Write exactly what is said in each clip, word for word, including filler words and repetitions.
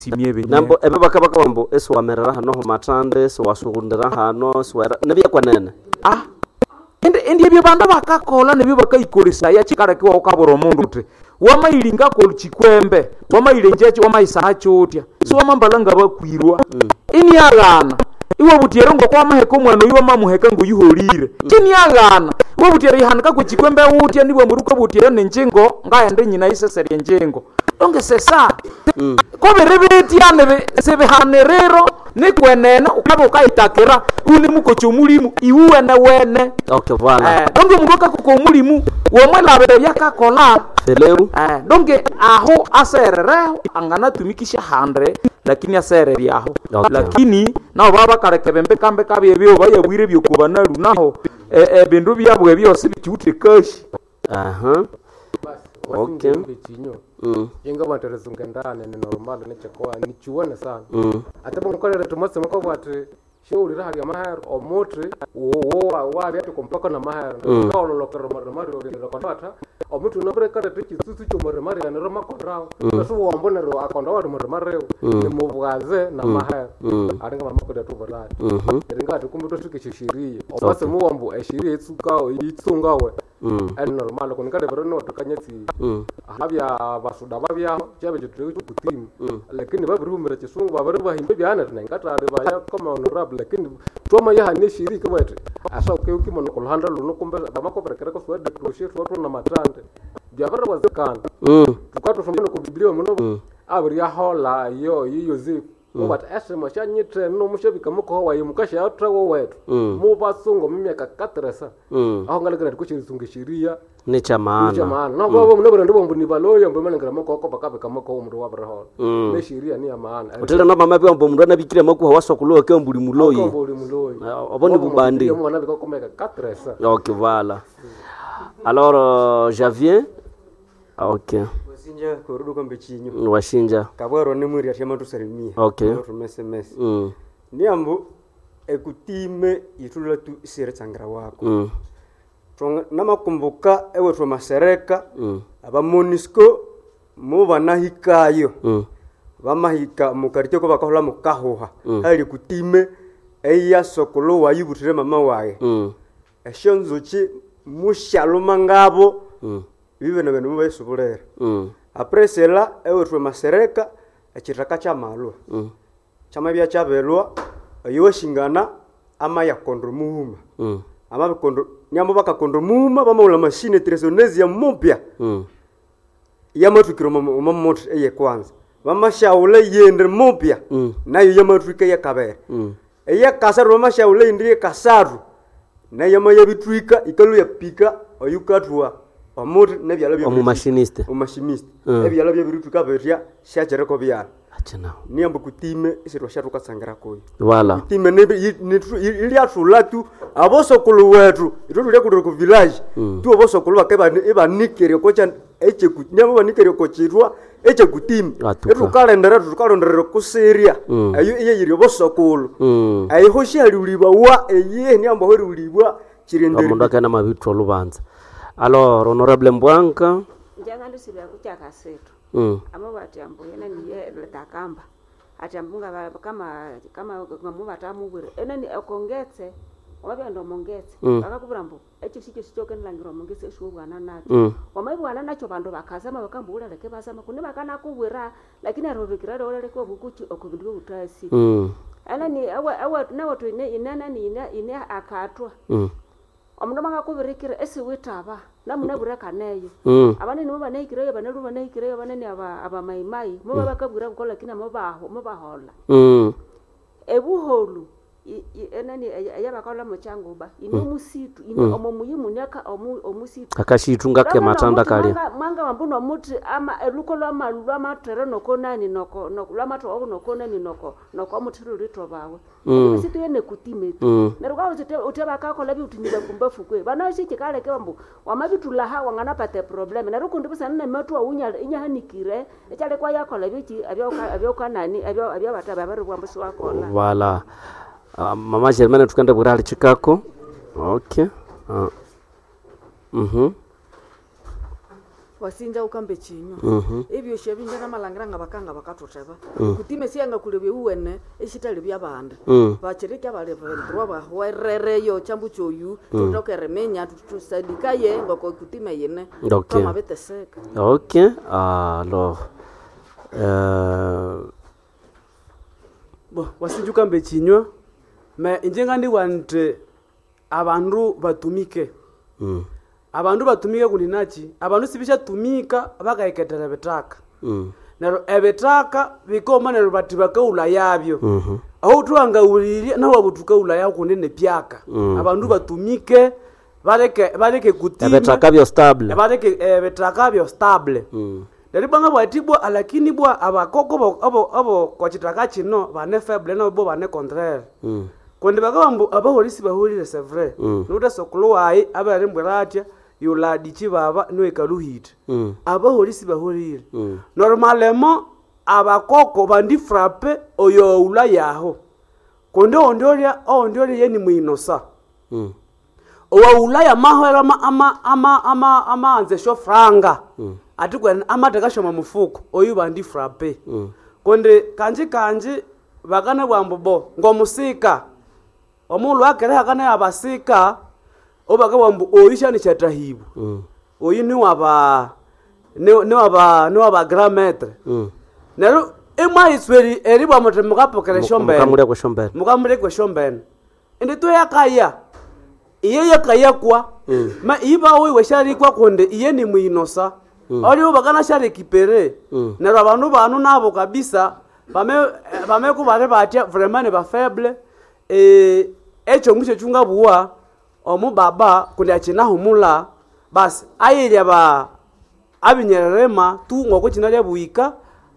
simie benye nambo ebe bakabaka bambo eso wamerera hano ho matande so wasugundira hano so nabya kwanene ah ende ende byo banda bakakola nebyo bakayikolesa ya chikarake wa ukaboro mundu te wamailinga ko chikwembe wamailenjeje wamaisa chotya so wamambalanga bakwirwa mm. ini yagana iwo butiere ngo kwa maheko mwana iwo mamuheka ngo yuholire kini yagana iwo butiere ihanika ku chikwembe utya niwe muruka butiere nenjingo ngaende nyina isesere njengo donge sesa mm. ko berebeti ane sebe hanerero ni kwenena ukaba ukaitakira uli muko chomulimu iwe na wene okay voilà eh donge muruka ko mulimu wo mwana bere byakakola feleu eh donge aho aserere angana tumikisha handre lakini aserere aho okay. Lakini naho baba karekebembe kambe kabye byo bayabwire byo kubana runaho eh, eh bindu byabwe byose bicyute kashi aha okay mm yenga baterezunga ndane ni normal ne chekoa ni chuone sana mm atabo nkolera tumase mako bwate shuri rahari ya mahar o motri wo wo wa bya to kompaka na mahar ka lo lokero marmari ori lo konata o mutu no breka te kisusu cyo marmari na roma konrao so wo mbona ro akonda wa marmari ni mubwaze na mahar aringa mama ko da to bora ringa to kumbuto tukishiriye o base mu wambo eshiriye tsuka o itsunga we ari normal ko nikade bero no to kanyatsi habya basuda babya cyabe cyo kutim lakini babiri bumira kisungu babiri bahimbe byana ngata ari baya kama honorable lakini toma ya ne shiri kama ete asa ke ukimono kulhanda luno kumbe bamako berekera ko swede crochet watu na matande byabara wazekana mm tukato fumbino ku biblia muno abiri ya hola yo yiyo zi but ese mashanyite no mushabika muko hawa yimukasha yatrawo wetu mu basungo mimyaka katresa aho ngalagara ko chirizunga shiria ne chamana ne chamana no babo muno bero ndibombu ni baloyo mbe manengera muko ko bakabe kamako umru wa braho ne shiria ni amana utele no mama byo mbo mru na bikire mako hawaso kulo ke mbuli muloyi ko mbuli muloyi abone bubandi yo mwana biko komeka katresa okay voilà alors euh, Javier okay Washinja kurudu kwa mbichinyo washinja kabwaro ne muri atema tusalimia okay to S M S mm niambo ekutime yitula tu sire changra wako mm tonga namakumbuka ewe twa masereka mm aba Monisco mu banahikayo mm bamahika mukarite ko bakahola mukahoha mm. hali kutime eya sokolo wayibutire mama waye mm eshonzo chi mushaluma ngabo mm bibe na benu bayisubulera mm après cela ewe twa masereka echitaka cha malwa mm chama bya chabelwa yoshingana ama ya kondo muuma mm ama kondo nyambo baka kondo muuma bamaula machine tresonezi ya mupya mm yamatukiro mama moto eye kwanza bamashaula yende mupya mm. nayo yamatuka ya kabere mm eye kasaru bamashaula indiye kasaru na yama yabitwika ikalu ya pika oyukatwa omoto nebyalo bya omu machiniste omu machiniste mm. ebyalo bya birituka berya shajere ko byala achana niambo kutime isirwa shatuka sangira koyo voilà kutime ne ili atula tu aboso kulu wetu itulu lya kudoko village mm. tu aboso kulu bakeba eba nikere ko chan eche kunyamo banikere ko chirwa eche kutime etu kalendera tu kalendera ko seria mm. ayo iye yiri aboso kulu mm. ayo hoshi ali uliba wa eye niambo hori ulibwa chirenderi amundu kana mabitwa lubanza alors honorable Mbwanka njangando sibya kuchaka setu mm amo batyambo yena niye letakamba atyambunga kama kama ngamu batamubure ena ni akongetse wabe ndo mongetse mm. bakakubura mbo echo sicho sicho kenlangiro mongetse esho bwana nacho mm. wamaibwana nacho bandu bakazama bakambula leke basama kune bakana kubwira lakini arobekira ro leke bukuchi okubindu utasi mm ana ni awa awa nawo to ine inana ni ina ine akatwa mm omundu makakubirikira esiwitaba namuna buraka neyo mm. abane nibo banayikirayo banaru banayikirayo banene aba aba maimai mo mm. bakabwira bukola kina mo baho mo bahola mm ebuholu enani ayabakola mochanguba ino musitu ino mm. omo muyimu nyaka omu omusitu akashitunga ke matanda kali manga wambuno muti ama elukola amalwa matere nokonani noko nokula mato nokonani noko noko mutiro lito bawe musitu yene kutime mm. neruka uzite uteba kakola bi utiniba kumbafu kwe bana shiki kale ke wambu wamabitula ha wangana pate problem neruko ndibisa nne matu unya inya hanikire echale kwa yakola bichi abyoka abyoka nani abyo abyo bataba bari bwambusi wakola voilà uh, mama Germaine tukanda burali chikako okay uh. mhm wasinja ukambe chinywa Mhm. ebyo shevinja namalangiranga nga bakanga bakatoteba kutime sianga kulebye uwene eshitali byabanda Mm. bachiriki abali vendrwa bahwerereyo chambu choyu tutokeremenya tusadikaye ngoko kutime yene Okay. kama beteseka Ok, alors, euh, bo wasinjuka mbe chinywa me injenga ndi wante abandu batumike mm, abandu batumike kulinachi abandu sibisha tumika bakaiketera betaka mm, nero ebetaka bikoma nero bati bakaula yabyo mhm, aho tuanga ulirya na wabutuka ula yako kunene pyaka Mm. abandu batumike bareke bareke kutima ebetaka byo stable. bareke ebetaka byo stable Mm, Dari banga bwatibwa alakini bwa abakoko bo abo abo kwachitaka chino bane faible no bo bane contraire mm, konde bagabambu abahorisi bahurire c'est vrai Mm. nuda sokolo ai abare mbweratia yuladi chibaba no kaluhit mm, abahorisi bahurire mm, normalement abakoko bandi frappe oyo ula yaho konde ondioria ondioria yeni muinosa mm, owa ulaya mahwera ama ama ama ama ama anze sho franga Mm. atikwa amateka shoma mufuko oyu bandi frappe mm, konde kanji kanji bakane bwambubo ngomusika omulu akere akane abasika obaka bwambu oyisha ni chatahibu mm, oyu ni waba ni ni waba ni waba grametre mm. nero emwa isweri eri bwamote mukapokere shombe Mukamuri kwa shombeni. mukamure kwa shombe ende to yakaya iye yakaya kwa Mm. ma iba we weshari kwa konde iye ni muinosa Mm. oli obakana shari kipere Mm. nero abantu banu nabo kabisa bame bame ku bare batia vraiment ne ba faible eh echo ngushe chunga buwa omu baba kundi achina humula basi ayirya ba abinyererema tu ngoko chinalya buika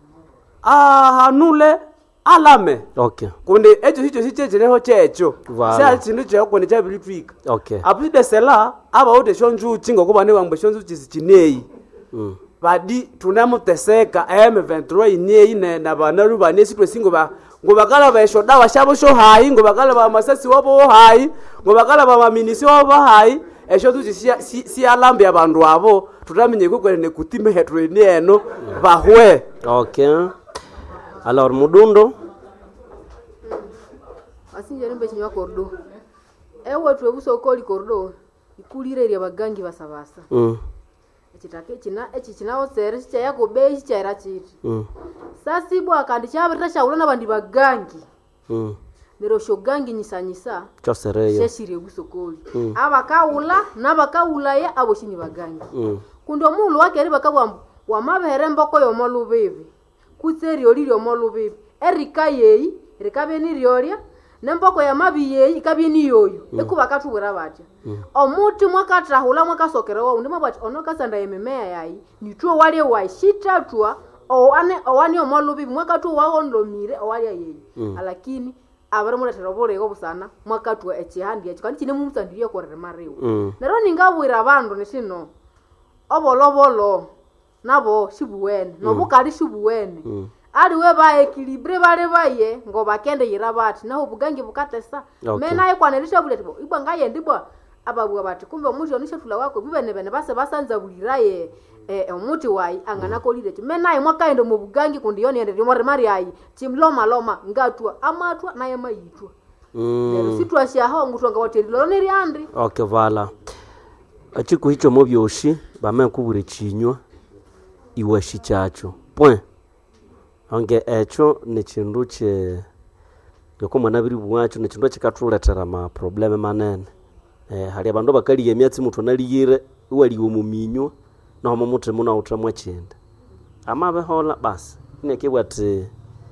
ahanule alame Okay, kundi echo hicho sichechereho checho Voilà. sia chindu cheho kundi chabilitwika okay. apide sela aba ode shonju chingo kuba ne wambe shonju chisichineyi Mm. badi tunamuteseka M twenty-three ineyi ne na banaru bane sitwe singo ba ngo bakala ba shoda washabo sho hayi ngo bakala ba masasi wabo hayi ngo bakala ba maminisi wabo hayi esho tuchi si si, si alambe abantu abo tutamenye ko kwene kutime hetro eno bahwe Okay. Alors, Mudundo. asinja nimbe chinywa kordo ewe twebuso koli kordo ikulire ria bagangi basabasa Mm, echitake china echi china osere chicha yako bei chicha era chiti mm, sasi bwa kandi chabirita shaula na bandi bagangi mm. nero shogangi nyisanyisa Chosereyo. sheshire buso koli Mm. abakaula nabakaula ya abo shini bagangi Mm, kundo mulu wake ari bakabwa wa mabehere mboko yo molubibi kutseri oli yo molubibi erika yeyi rikabe ni ryoria nemboko ya mabi yeyi kabi ni yoyo mm. ekuba katubura batya mm. omuti mwakatrahula mwakasokerewa undi mabati onokasanda ememea yayi nitwo wali wa shitatwa owane owani omolubibi mwakatwa wawondomire owali yeyi mm. alakini abari muletera oborego busana mwakatwa echihandi echo kandi chine mumusandirie korere mariwa mm. nero ningabwira abandu nishino obolobolo nabo shibuwene nobukali shibuwene Mm. ali we ba equilibre bale baye ngo bakende yira bati naho bugangi bukatesa Okay. mena ikwanelisha buleti bo ibwa ngaye ndibwa ababwa bati kumbe omuti onisha tula wako bibene bene base basanza buliraye eh omuti wayi angana kolire ti mena imwakaendo mu bugangi kundi yoni ende rimore mari ayi timloma loma ngatwa amatwa naye mayitwa nero Mm. sitwa shaho ngutonga wotelilo neri andri Okay, vala. Achiku hicho mobyoshi bame kubure chinywa iwashi chacho. Point. Onge echo ni chindu che yoko mwana biri bwacho ni chindu chikatuletera ma probleme manene. Eh hali abandu bakali yemyatsi muthu naliyire wali omuminyo na homo mutre muna utramwa chinde. Amabe hola basi. Neke bwati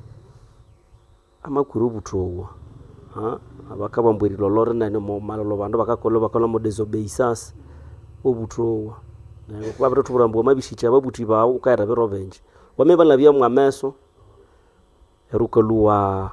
amakuru butowa. Ha abakabambwiri lolore nane mo malolo bandu bakakolo bakola mo desobeyisas obutowa. Ne kwa bero tuburambo mabishicha babuti bawo ukaira bero benje. Wameba labia mwameso erukaluwa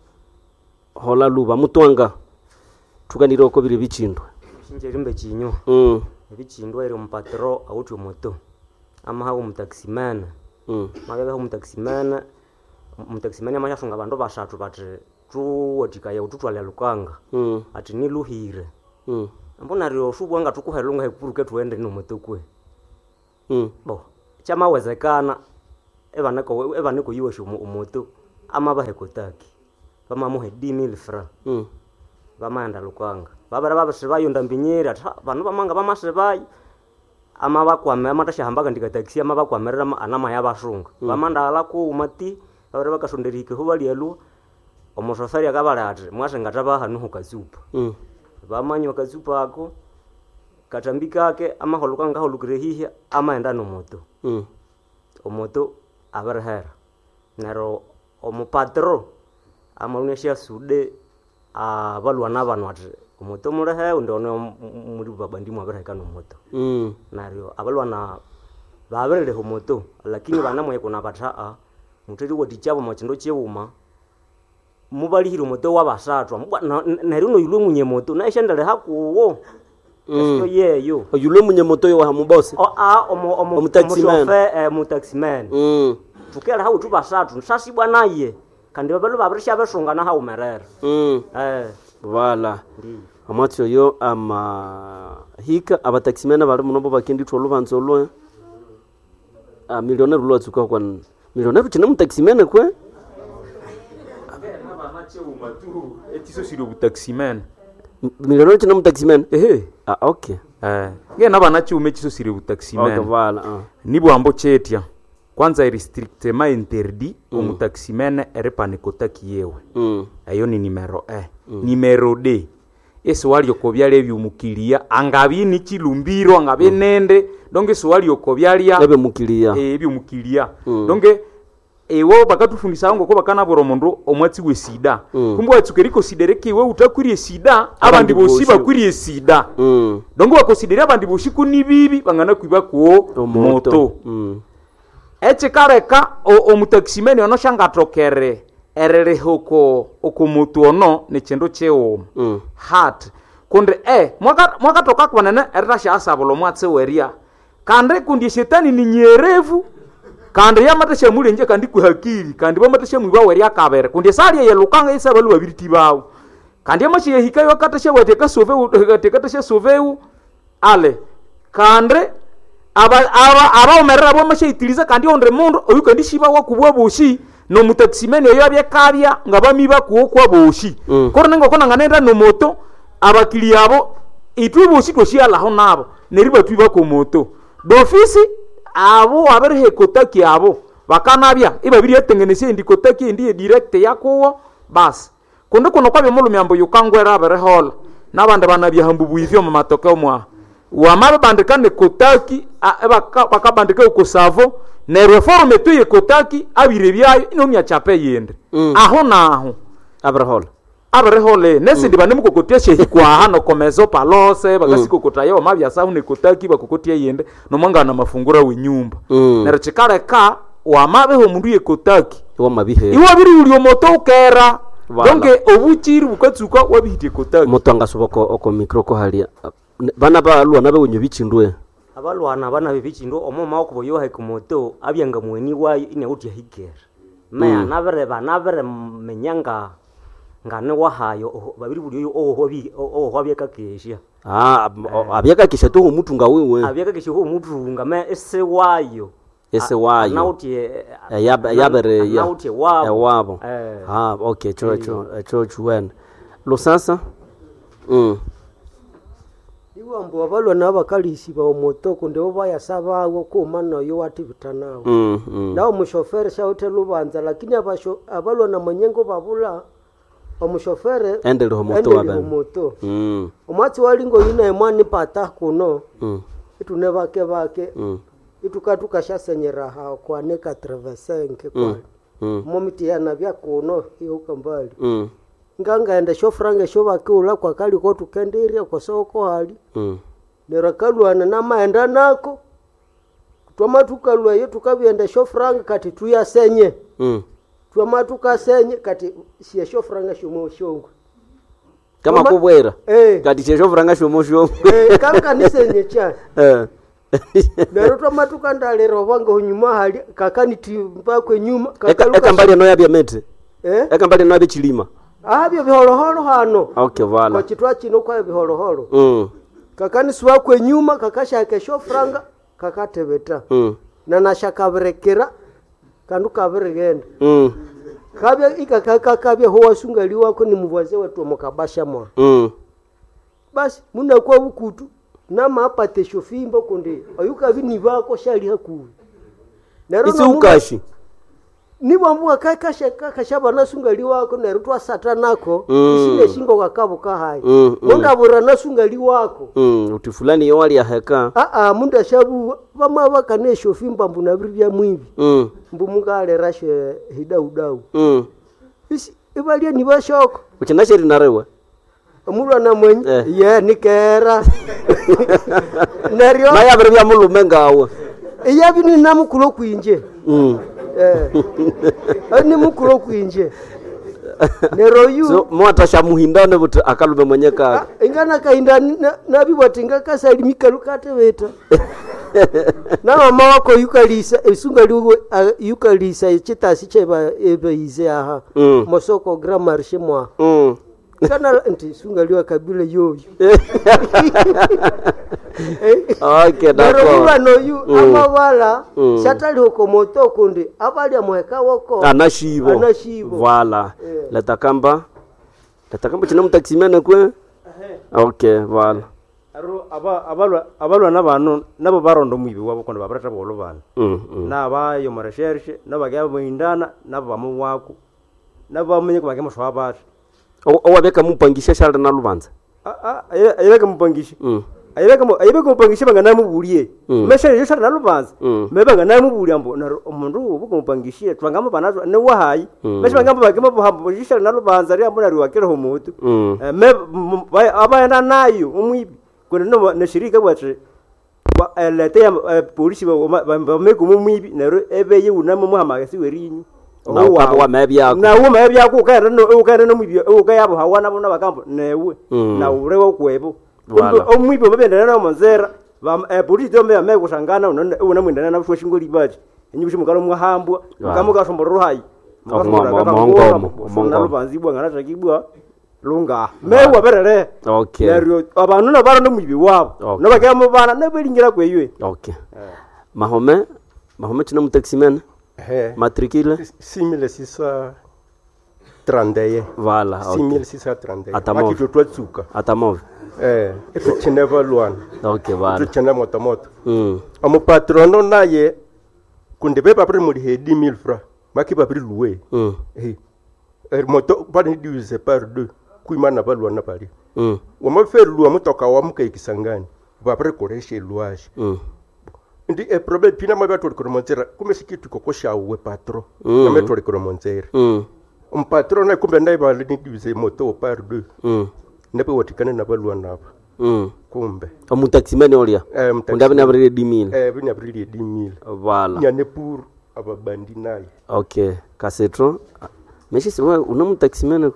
hola luba mutwanga tukanira ko bire bichindwa Shinje rimbe chinyo. mm Bichindwa iri mpatro auto moto. Ama hawo mtaximana. mm Magabe hawo mtaximana. Mtaximana amashafunga abantu bashatu bati tuwotika ya ututwala lukanga. mm Ati niluhire. mm Mbona rio shubwanga tukuhelunga hekuruke tuende no moto kwe. mm Bo. chamawezekana evaneko evaneko yiwesha umutu amabahekotaki vamamuhe d mil fra Mm. vamaenda lukanga vavere vavisivayo ndambinyeri ati vanhu vamanga vamasivayi amavakwame amatashahambaka ndikataxi amavakwamerera anamaya vasunga vamandala kuuma ti vavere vakasonderike huvalielua omusoferi akavale ati mwasengata vahanuhu kazupa Mm. vamanyiwa kazupa ako katambi kake amaholukanga holukire hihya amaenda nomoto Mm. omoto averehera nero omupatro amalunesha sude avalwa navanu ati omoto mulehe undione muri babandimu avereheka nomoto Mm. naryo avalwana vavereleho moto lakini vana mwe kuna vathaa muteri woti chavo machindo cheuma muvalihire moto wavasatwa neryo noyulwe munye moto naishendele hakuwo esito yeyo Oyulwe munye moto yo wa mubose. O- a omo omo Omutaximan. omushofe, eh, mutaximan Mm. tukela hau tu basatu sasibwa naye kandi vavelo vavirisha vesungana haumerera Mm. eh Vala. Amatyo yo ama hika abataximena bali munombo bakinditwa lubanzo lwe. Ah millionaire lo tsuka kwa millionaire chine mutaximena kwe? etiso siri obutaximene M- Millionaire chine mutaximena? ehe Ah okay. eh ngena bana chiume chiso siri Okay obutaximene vala. Ah. nibwambo chetya kwanza iri strictement interdit omutaximene erepanikotaki yewe Mm. ayo ni numero e numero d esi waliokovyalya ebyumukilia angabi ni chilumbiro angabi nende donge esi waliokovyalya Ebe mukilia. ebyumukilia donge ewo bakatufundisa ngo ko bakanabura omundu omwatsi we sida kumbe watsukeriko sidereke iwe utakwiriye sida abandi bosi bosi. bakwiriye sida Mm. donge bakosidere abandi bosi kuni bibi bangana kwiba ko moto Mm. echikareka omutaximene ono shangatokere ererehoko okomutu ono nechindu cheuma Mm. hat kundi e mwaka mwakatoka kwanene eritashasabulo mwatse weria kandi kundi shetani ni nyerevu kandi yamatasha mulenje kandi kuhakiri kandi bamatasha mwiba weria kabere kundi sali yelukanga isabalu babiriti bawo kandi amashi yehikayo katasha wateka soveu katasha soveu ale kandi aba aba aba omerera bo mashaitiliza kandi ondre mundu oyu kandi shiba wakubwa boshi no mutaximene yo abyakabya ngabamiba kuwo kwa boshi Mm. korone ngo kona nganenda no moto abakili abo itwe boshi toshiala ho nabo neriba twiba ko moto dofisi abo aberehe kotaki abo bakanabya ibabiri yatengenese ndikotaki ndiye direct yakowo bas kundi kuno kwabyo mulumyambo yukangwera aberehola nabandi banabya hambubu ivyo mu matokeo mwa wamabe bandikane kotaki bakabandika uko savo ne reforme tuye kotaki abire byayo inomya chape yende Mm. aho naho Abrahol. abarehole nesindi bane mukokotia shehi kwa hano komezo palose bakasikokota yo mabya sahu ne kotaki bakokotia yende no mwangana mafungura wenyumba Mm. nero chikare ka wamabe ho mundu ye kotaki Iwa mabihe. iwa biri ulio moto ukera Voilà. donge obuchiri bukatsuka wabihite kotaki Moto angasuboko oko micro ko halia. Bana ba luwa nabe wenye bichindwe. abalwana bana bebichindo omo mako boyo haikumoto abyanga mweni wayo ine uti hikera maya nabere banabere menyanga ngane wahayo oho- babiri bulyo oho bi oho byeka kesha Ah abyaka kisha to mutu nga wewe. abyeka kesha ho mutunga me ese wayo Ese wayo. nauti Eh, yab- yabere ya nauti wabo eh, wabo. eh Ah okay cho cho cho chuwen. Lo sasa? Mm. iwambo abalwana abakalisi ba omoto kundi bo bayasabawo kuma noyo watibitanawo Mm. Mm. nawo mushoferi shaute lubanza lakini abasho abalwana manyengo babula omushofere Endele ho moto endele wabe. moto Mm. omwatsi walingo yina emwani pata kuno Mm. itune bake bake Mm. itukatuka shasenyera ha kwane ka traversenke kwa Mm. momiti yana bya kuno yuka mbali Mm. ngangaenda shofrange shobakiula kwa kali ko tukendiria kwa soko hali Mm. nerakalwana namaenda nako twama tukalwa yo tukabyenda shofranga kati tuyasenye Mm. twama tukasenye kati siye shofranga shumo shongwe Kama Mama- kubwera. eh Kati chejo franga shomo shomo. eh kanga nisenye cha Eh. nero twama tukandalera obanga unyuma hali kakani timba kwe nyuma Eka eka mbali no yabya mete. eh Eka mbali no yabya chilima. abyo biholoholo hano Okay kwa vala. chitwa chino kwa biholoholo Mm. kakani siwa kwe nyuma kakashake shofranga kakatebeta Mm. na nashakaberekera kandu kaberegenda Mm. kabya ikakaka kabya ho wasungali wako ni mvuaze wetu mukabasha mwa Mm. basi muna kwa bukutu na mapate shofimbo konde ayuka bini bako shali haku nero Isi ukashi. nibo mbuga kakasha kakashaba nasungali wako nero twa satanako Mm. isine shingo kakabo kahai Mm, mm. munda bora nasungali wako Mm. Uti fulani yo wali aheka. a a munda shabu bama bakane shofimba mbuna bya mwibi Mm. mbumugale rashe hidaudau Mm. isi ibalia ni bashoko Uchina sheri narewa. Mulu na mwenye Eh. ye nikera Nerio Maya bere bya mulume ngawe. iya bini namukulo kwinje Mm. eh ani mukulo kwinje Nero yu So mwata sha muhindane buti akalume mwenye ka. Ah, ingana kainda na- nabiwatinga kasalimika lukate weta na mama wako yukalisa isunga liwe yukalisa chitasi cheba ebe ize aha Mm. mosoko grammar shemwa Mm. kana nti sunga liwe kabila yoyo Okay, Nero d'accord. bano yu amabala Mm. shatali hoko moto kundi abali amweka woko Anashibo. Anashibo. Voilà. Eh. Letakamba. Letakamba china mtaksimene kwe. Okay, voilà. aro aba abalwa abalwa nabano nabo barondo mwibi wabo kono babrata bolo bana Mm. mm. na ba yo marecherche na bagaba muindana na bamu wako na bamenye ko bagema shwabata Owabeka mupangisha shara na lubanza. a a ayebeka mupangishi Mm. ayebeka mu ayebeka mupangishi bangana mubuliye Mm. meshere shara na lubanza Mm. mebanga na mubuli ambo na umundu ubu kumupangishie twangama banazo ne wahayi Mm. meshe bangamba bagema buhambo shara na lubanza ri ambo na riwakere ho mutu Mm. Eh, me m- ba- abayana nayo umwibi kuna no na shirika bwatre ba elete ya eh, polisi ba ba me kumu mwibi na ro ebe ye unamo muhamaga si werinyu Na ukabo wa mebi yako. na uwa mebi yako kaira no ukaira no mwibi ukayabo hawana bona bakambo newe Mm. na urewo kwebo Wala. umwibi mabendana na monzera ba eh, polisi dombe me kushangana una una mwendana na bushwa shingoli baje enyibushi mukalo mwahambwa Wala. mukamuka somboro hayi Omongomo, omongomo, omongomo. lubanzibwa ngana takibwa lunga mewa berere Okay. neryo abantu nabara no mwibi wabo Okay. nabakaya mubana nabelingira kweywe Okay. Mahome, Mahome china mtaksimene. He. Matricule. six mille six cent trente et un. Voilà. six mille six cent trente et un. Atamove. Makitotwa tsuka. Atamove. Eh, eto chineva luana. Okay, voilà. Eto china moto moto. Mm. Omo patrono naye kunde be papre mo de dix mille francs. Maki papre loué. Mm. Eh. Er moto pas ni divisé par deux. Kuimana ba luana pali. Mm. Wama fer lua motoka wa muka ikisangani. Papre koreshe luage. Mm. Ndi e problem pina mabe to kromonzera kumbe sikitu kokosha we patro. Mm. Na metro kromonzera. Mm. Un patron na kumbe ndai ba ni divisé moto par deux. Mm. Nepe watikane na balua napa. Mm. Kumbe. Omutaksimene olia. Eh, mtaxi- Undaba na bere dix mille. Eh, bini abrili dix mille. Voilà. Nyane pour ababandi naye. Okay. Kasetro. Meshi siwa una mtaksimene.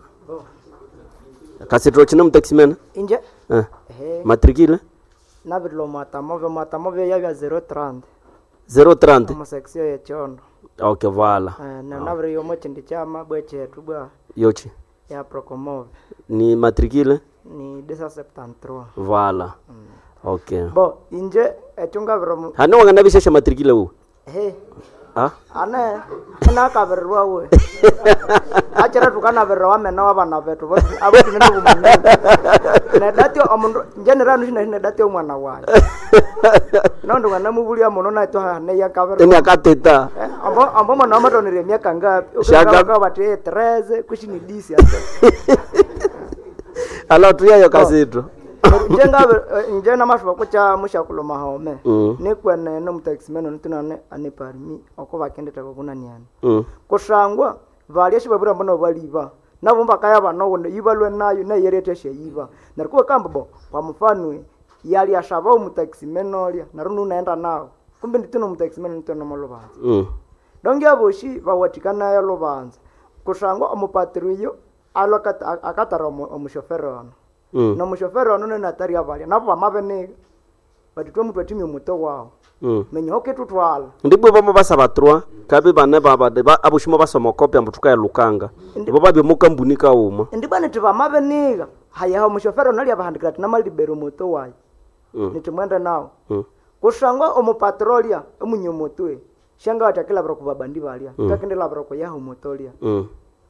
Kasetro china mtaksimene. inje Eh. ehe Matricule. nabirilo matamove matamove yabya zero trente zero trente. omusekisio yechondo Okay, voilà. Eh, na nabiri yomo chindi chama bwechetu bwa Yochi. ya procomove Ni matricule. ni deux cent septante-trois Voilà. Okay. bo inje echungabiro mu- Hano wangana bishesha matricule u. ehe Ah? ane nakabirirwa we achera tukanabirira wamena wabana betu abotinene kumane nedati omundu nje niranu shina nedati omwana wayo nondo ngana mubulia muno naito hane yakabirira Teni akateta. ambo ambo mwana amatonere miaka ngapi Shaka- ukaka bati treze kushini disi asa Ala tuya yo kasetro. nje ngabe nje na mashuba kucha mushakulo mahome Mm. nikwene no mutaximeno ntunane ane parmi oko bakende tako kunaniana Mm. kushangwa vali shibabura mbono baliva nabo mbakaya bano wone yibalwe nayo na yerete sheyiva narikuwa kambo kwa mfano yali ashaba mutaximeno lia narunu naenda nao kumbe ndituno mutaximeno ntono molobanza Mm. donge aboshi bawatikana ya lobanza kushangwa omupatiriyo alokata akatara omushofero ono Mm. no mushofero ono nenatari avali nabo bamabenega batitwe mutwe timi muto wao Mm. menye hoketutwala Ndibwo bamo basaba trois kabe bane baba de ba abushimo basoma kopya mbutuka ya lukanga. Bo babe mukambunika uma. ndibane tibamabenega hayaho mushofero nali abahandikira tina malibero muto wayo Mm. nitimwenda nao Mm. kushangwa omupatrolia omunyomotwe shanga watakila bro kubabandi balia Mm. takendela bro ko yaho motolia Mm.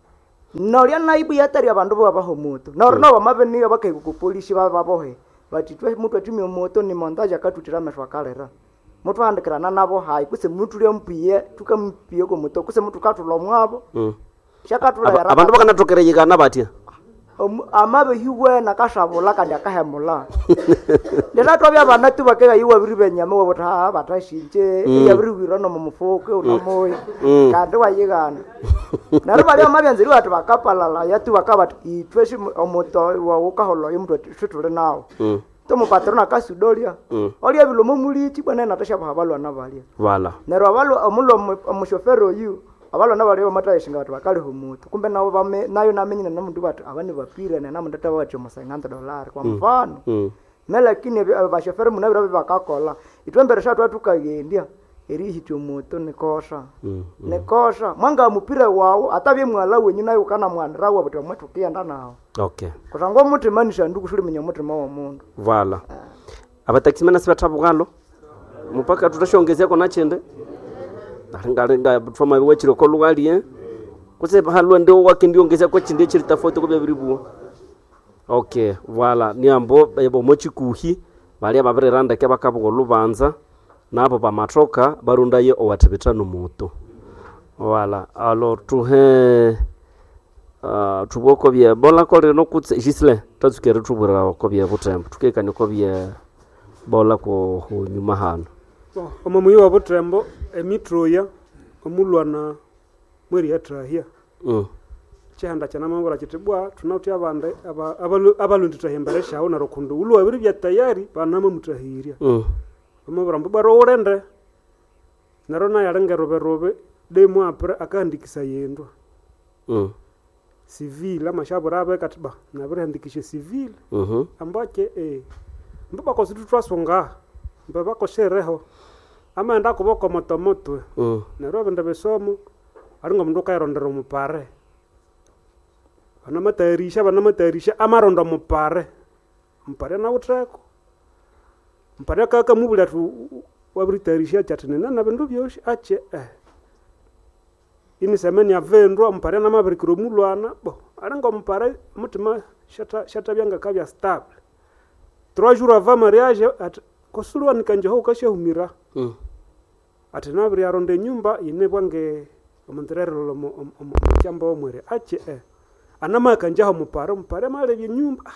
noria naibu yatari abandu bo baho moto nor no bamabeni abake ku police ba babohe bati twe mutu atumi moto ni montaje akatutira meshwa kalera mutu andikirana nabo hai kuse mutu lya mpiye tukampiye ko moto kuse mutu katulo mwabo Mm. shakatula Aba- yara abantu bakanatokereyekana batya Omu- amabe hiwe na kashabula kandi akahemula lera twabya bana tu bakega yiwa biri benyame wa bota batashinje Mm. ya biri wirano mu mufuko unamoyi Mm. kandi wayigana naro bali amabyanziri watu bakapalala yatu bakabati itweshi omoto wa ukaholo yimtu twitule nawo Mm. tomo patrona kasudolia Mm. oli abilomo muliti bwana natasha bahabalwa nabalia Vala. nero abalwa omulo omushofero yu abalo nabali bamatayishinga bati bakali humutu kumbe nabo bame nayo namenyina namuntu bati abane bapire na namuntu tawacho musanganta dollar kwa Mm. mfano Mm. na lakini abashoferi munabira bakakola itwembere shatu atukagendia eri hityo moto nikosha Mm. nikosha mwanga mupira wao atabye mwala wenyu nayo kana mwanira wa bati mwetu kianda nao Okay. kutango muti manisha nduku shuli menya muti mawa mundu Vala. Abataksimena sibatabugalo. Mupaka tutashongezea kona chende. Ngalenga tfama wechiro ko lugali eh. Kuse halwa ndio wakindiongezea ko chinde chiri tofauti ko bebiribu. Okay, vala. Niambo yebo mochi kuhi. Bali ababere randa ke bakabugo lubanza. Nabo bamatroka barunda ye owatebetano moto. Vala. Alors tuhe Uh, tuboko bye bola ko reno kutse jisle tazukere tubura ko bye butembo tukekane ko bye bola ko nyuma hano omamuyi wa butembo emitroya omulwana mweri yatrahia mm chihanda chana mambora chitibwa tunauti abande aba abalundi tahembere shawo na rokundo ulu abiri bya tayari banama mutahiria mm omabora mbaro urende narona yarenga robe robe demo apre akandikisa yendwa mm civil ama shabora abe katiba na bere handikishe civil mhm ambake eh mbaba ko situ twasonga mbaba ko shereho ama enda ko boko motomoto mm na robe ndabesomo aringo mndu kairondera mupare bana matayarisha bana matayarisha amaronda mupare mpare na utreko mpare kaka mubula tu wabiritayarisha chatene na bindu byoshi ache eh ini semeni avendwa mpare na mabirikiro mulwana bo aringo mpare mutima shata shata byanga kabya stable trois jours avant mariage at kosulwa nikanje ho kashe humira mm ati nabiri aronde nyumba ine bwange omonterero lo omchamba omwere ache eh anama kanja ho mupare mupare male bye nyumba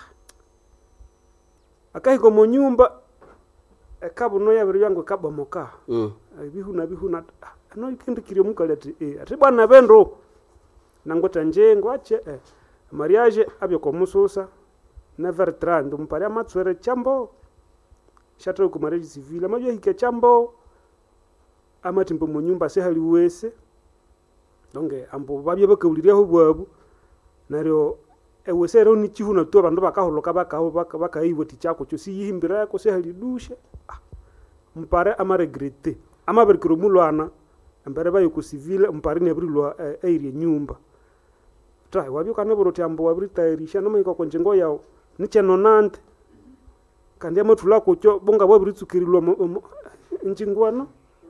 akahi ko mo nyumba ekabu no yabiri yangu kabomoka mm bihuna bihuna no ikindikire mukaleti eh ati bwana bendo nangota njengo ache eh mariage abyo ko mususa never trend mpare amatswere chambo shato ku marriage civil amaje hike chambo amatimbo mu nyumba se hali wese donge ambo babye bakawuliriaho bwabu naryo ewese ro ni chihuna to bandu bakaholoka bakaho bakaiwoti chako cyo si yihimbira yako se hali dushe ah. mpare amaregrete amaberikiro mulwana ambere bayo ku civil mpare ne brilwa eh, area nyumba tai wabyo kana boroti ambo wabritairisha no mayiko konjengo yao ni chenonante kandi amatula ko cyo bonga bwabritsukirilwa njingwana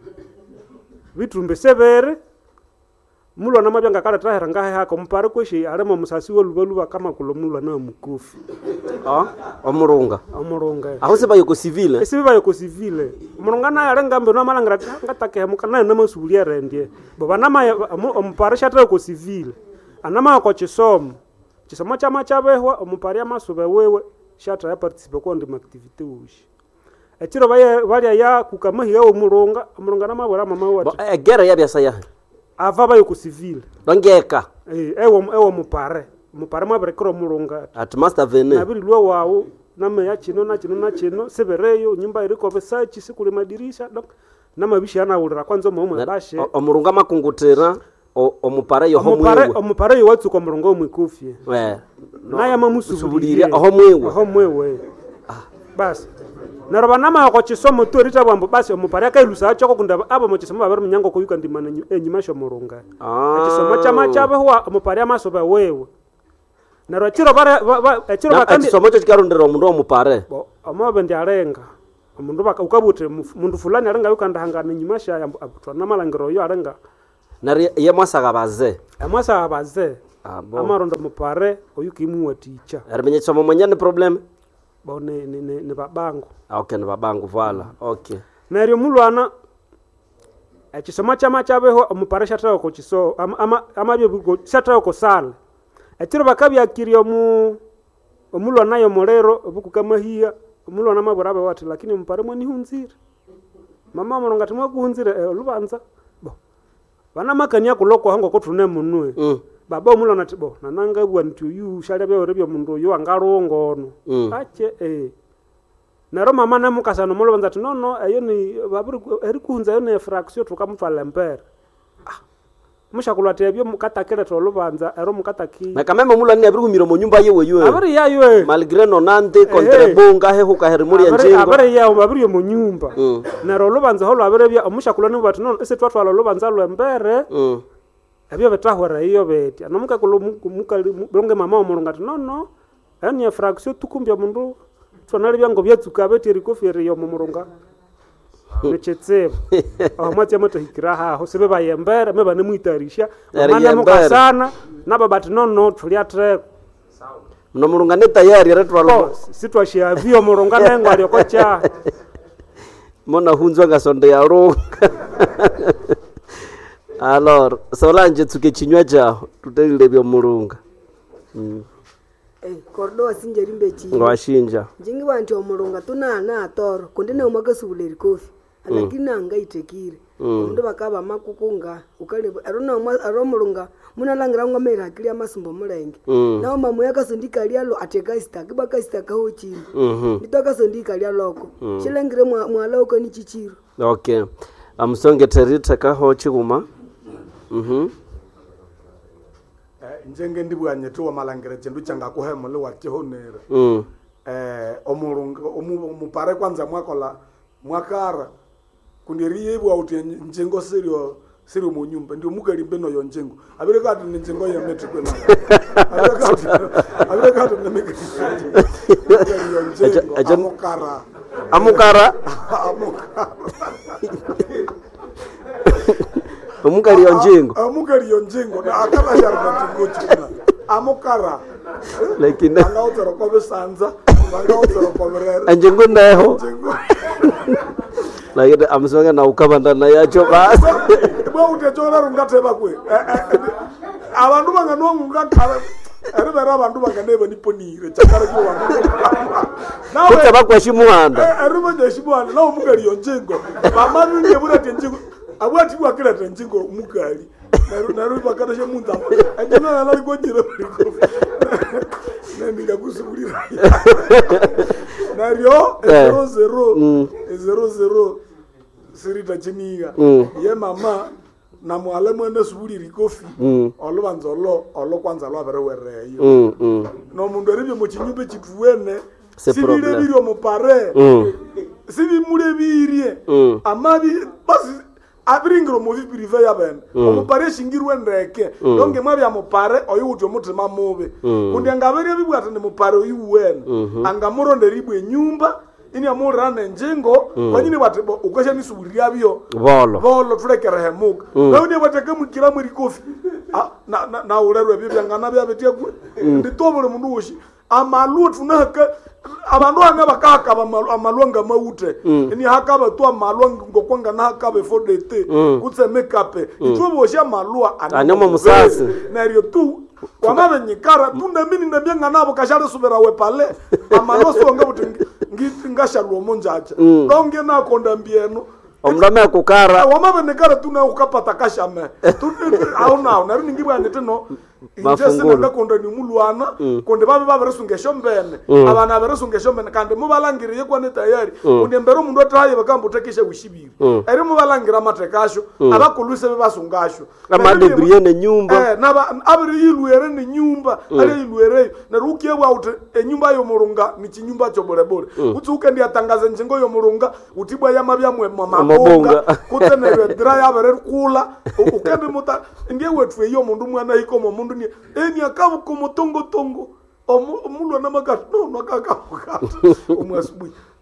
vitumbe severe mulwana mabyanga kala tahera ngahe hako mpare kweshi arema musasi wolubaluba kama kulo mulwana mukufi ah omurunga omurunga aho se bayo ko civile ese bayo ko civile omurunga na yarenga mbe no malangara ngatake hemuka na na masubulia rendie baba na ma ompare shatra ko civile anama ko chisomo chisomo chama chabehwa ompare amasube wewe shatra ya participe ko ndi activity ushi etiro baye bali ya kukamahiya omurunga omurunga na mabora mama wati egera yabyasa ya ava bayo ku civil dongeka eh ewo ewo mupare mupare mabrekro omurunga at master vene nabiri lwa wawo name ya chino na chino na chino sebereyo nyumba iriko besachi sikule madirisha donc namabishi yana ulira kwanza omwe bashe omurunga makungutira omupare yo homwewe omupare yo watsu ko murunga omwikufye we naya mamusubulira aho mwewe aho mwewe basi naroba nama ko chisomo to rita bwambo basi omupare akailusa achoko kunda abo mo chisomo babere munyango ko yuka ndimana enyima sho murunga ah chisomo chama chabe huwa omupare amasoba wewe naro chiro bare chiro bakandi chisomo cho chikarondera omundu omupare bo amabe ndi arenga omundu baka ukabuti mundu fulani arenga yukandahangana nyuma sha abutwa namalangiro yo arenga nari ye mwasaga baze amwasa abaze abo amarondo mupare oyukimu waticha arimenye somo mwenye problem bo ne ne ne babangu okay ne babangu vala okay neryo mulwana ekisoma chama chabeho omupare shatao ko chiso ama ama byo shatao ko sala ekiro bakabya kiryo mu omulwana yo molero obukukamahia omulwana maburabe wati lakini mpare mwani hunzire mama mulonga timwa kuhunzire eh, olubanza bo bana makanya kuloko hango ko tune munwe mm. baba omulwana tibo nananga bwa ntu yu shalya bya orebya mundu yo angalongono mm. ache eh nero mama na mukasano mulubanza ti nono ayo ni baburi eri kuhunza yo ne fraction tukamutwala empere ah mushakulwate byo mukatakere to lubanza ero mukataki na kameme mulwana abiri humiro mu nyumba yewe yewe abari yayo malgré nonante contre bonga he hukaheri muri yenjingo abari yawo abiri mu nyumba mm. nero lubanza holo abiri bya mushakulwana bati nono ese twatwala lubanza lwe empere mm. abyo betahora iyo beti anomuka kulumuka bonge mama omulunga ti nono ani fraction tukumbya mundu tonali byango byatsuka beti rikoferi yo mumurunga nechetseba aho mwatya moto hikiraha aho sebe bayembera meba nemuitarisha mana mukasana naba bati nono tulia trek no murunga ne tayari retwalo sitwashia vio murunga nengo alioko cha mona hunzwa gasonde ya ro alors Solange tsuke chinywa chao tutelile byo murunga mm. Eh, kordo asinje rimbe chi. Ngwashinja. Jingi wanti omulunga tuna na toro. Kundine umakasubuleri kofi. Alakini anga itekire. Mundu bakaba makukunga. Ukale arona aromulunga muna langira ngomera akili amasumbo mulenge. Nawo mamu yakasindika lyalo atekasita kibakasita kaho chini. Nitoka sindika lyaloko. Chilengire mwaloko ni chichiro. Okay. Amsonge terita kaho chiguma. Mhm. Njenge ndibwanye tuwa malangire chendu changa kuhemole watihonera mm. eh omurunga omupare kwanza mwakola mwakara kundiriye bwa uti njengo serio serio mu nyumba ndio mugalimbe no yonjengo abire kati njengo ya metriko na abire kati abire kati na mega yonjengo amukara amukara amukara omukali yonjengo omukali yonjengo na akaba jarba tingochina amukara lakini anautero kobe sanza anautero koberere anjengo ndaho lakini amsonga na ukabanda na yacho basi bwa utechora rungateba kwe abantu banganwa ngakara ere bera abantu baganeba niponire chakara kyo wangu nawe kutaba kwa shimuhanda ere banje shimuhanda nawo omukali yonjengo mama nge bura tenjengo abwati bwa kila tenjengo umukali naru naru bakata she munza ajana nali kongera biko nendinga kusubulira nario zero zero zero zero sirita chiniga ye mama na mwalimu ene subulira kofi olubanza olo olo kwanza lo abere wereyo no mundu eribye mu kinyumbe kituwene sibire biri omupare sibi mure birie amabi basi abiringiro mu privé yaben omupare shingirwe ndeke donge mwabi amupare oyujo mutima mubi kundi angabere bibwata ne mupare oyuwen angamuronde ribwe nyumba ini amurana njengo kwanyine batebo ukasha nisuburia byo bolo bolo tulekera hemuka naone bateke mukira muri kofi na na na urerwe bibya ngana bya betia nditobole mundu woshi amalu tunaka abantu ane bakaka amalwanga maute ni hakaba to amalwanga ngokwanga na hakaba for the day kutse makeup itubo sha malwa anyama musasi na rio tu kwamabe nyikara tunda mini na byenga nabo kashare subera we pale amanoso ngabuti ngiti ngashalwa monjacha donge na konda mbieno omrame akukara wamabe nekara tuna ukapata kashame au na na ringi bwane teno injese na konda ni mulwana konde babe babe resungesho mbene abana beresungesho mbene kandi mubalangiriye kwa ne tayari konde mbero mundu ataye bakambo tekeshe wishibiri eri mubalangira matekasho abakuluse bebasungasho amande briene nyumba eh naba abiri yilwere ni nyumba ari yilwere na rukiye wa uti enyumba yo murunga ni kinyumba cyo borebore utsuke ndi atangaza njingo yo murunga utibwa yamabya mwe mama bonga kutenere dra ya bere kula ukende muta ndiye wetu eyo mundu mwana iko mu mundu ni eni akabu ko mutongo tongo omulwa na magato no makaka umwasubu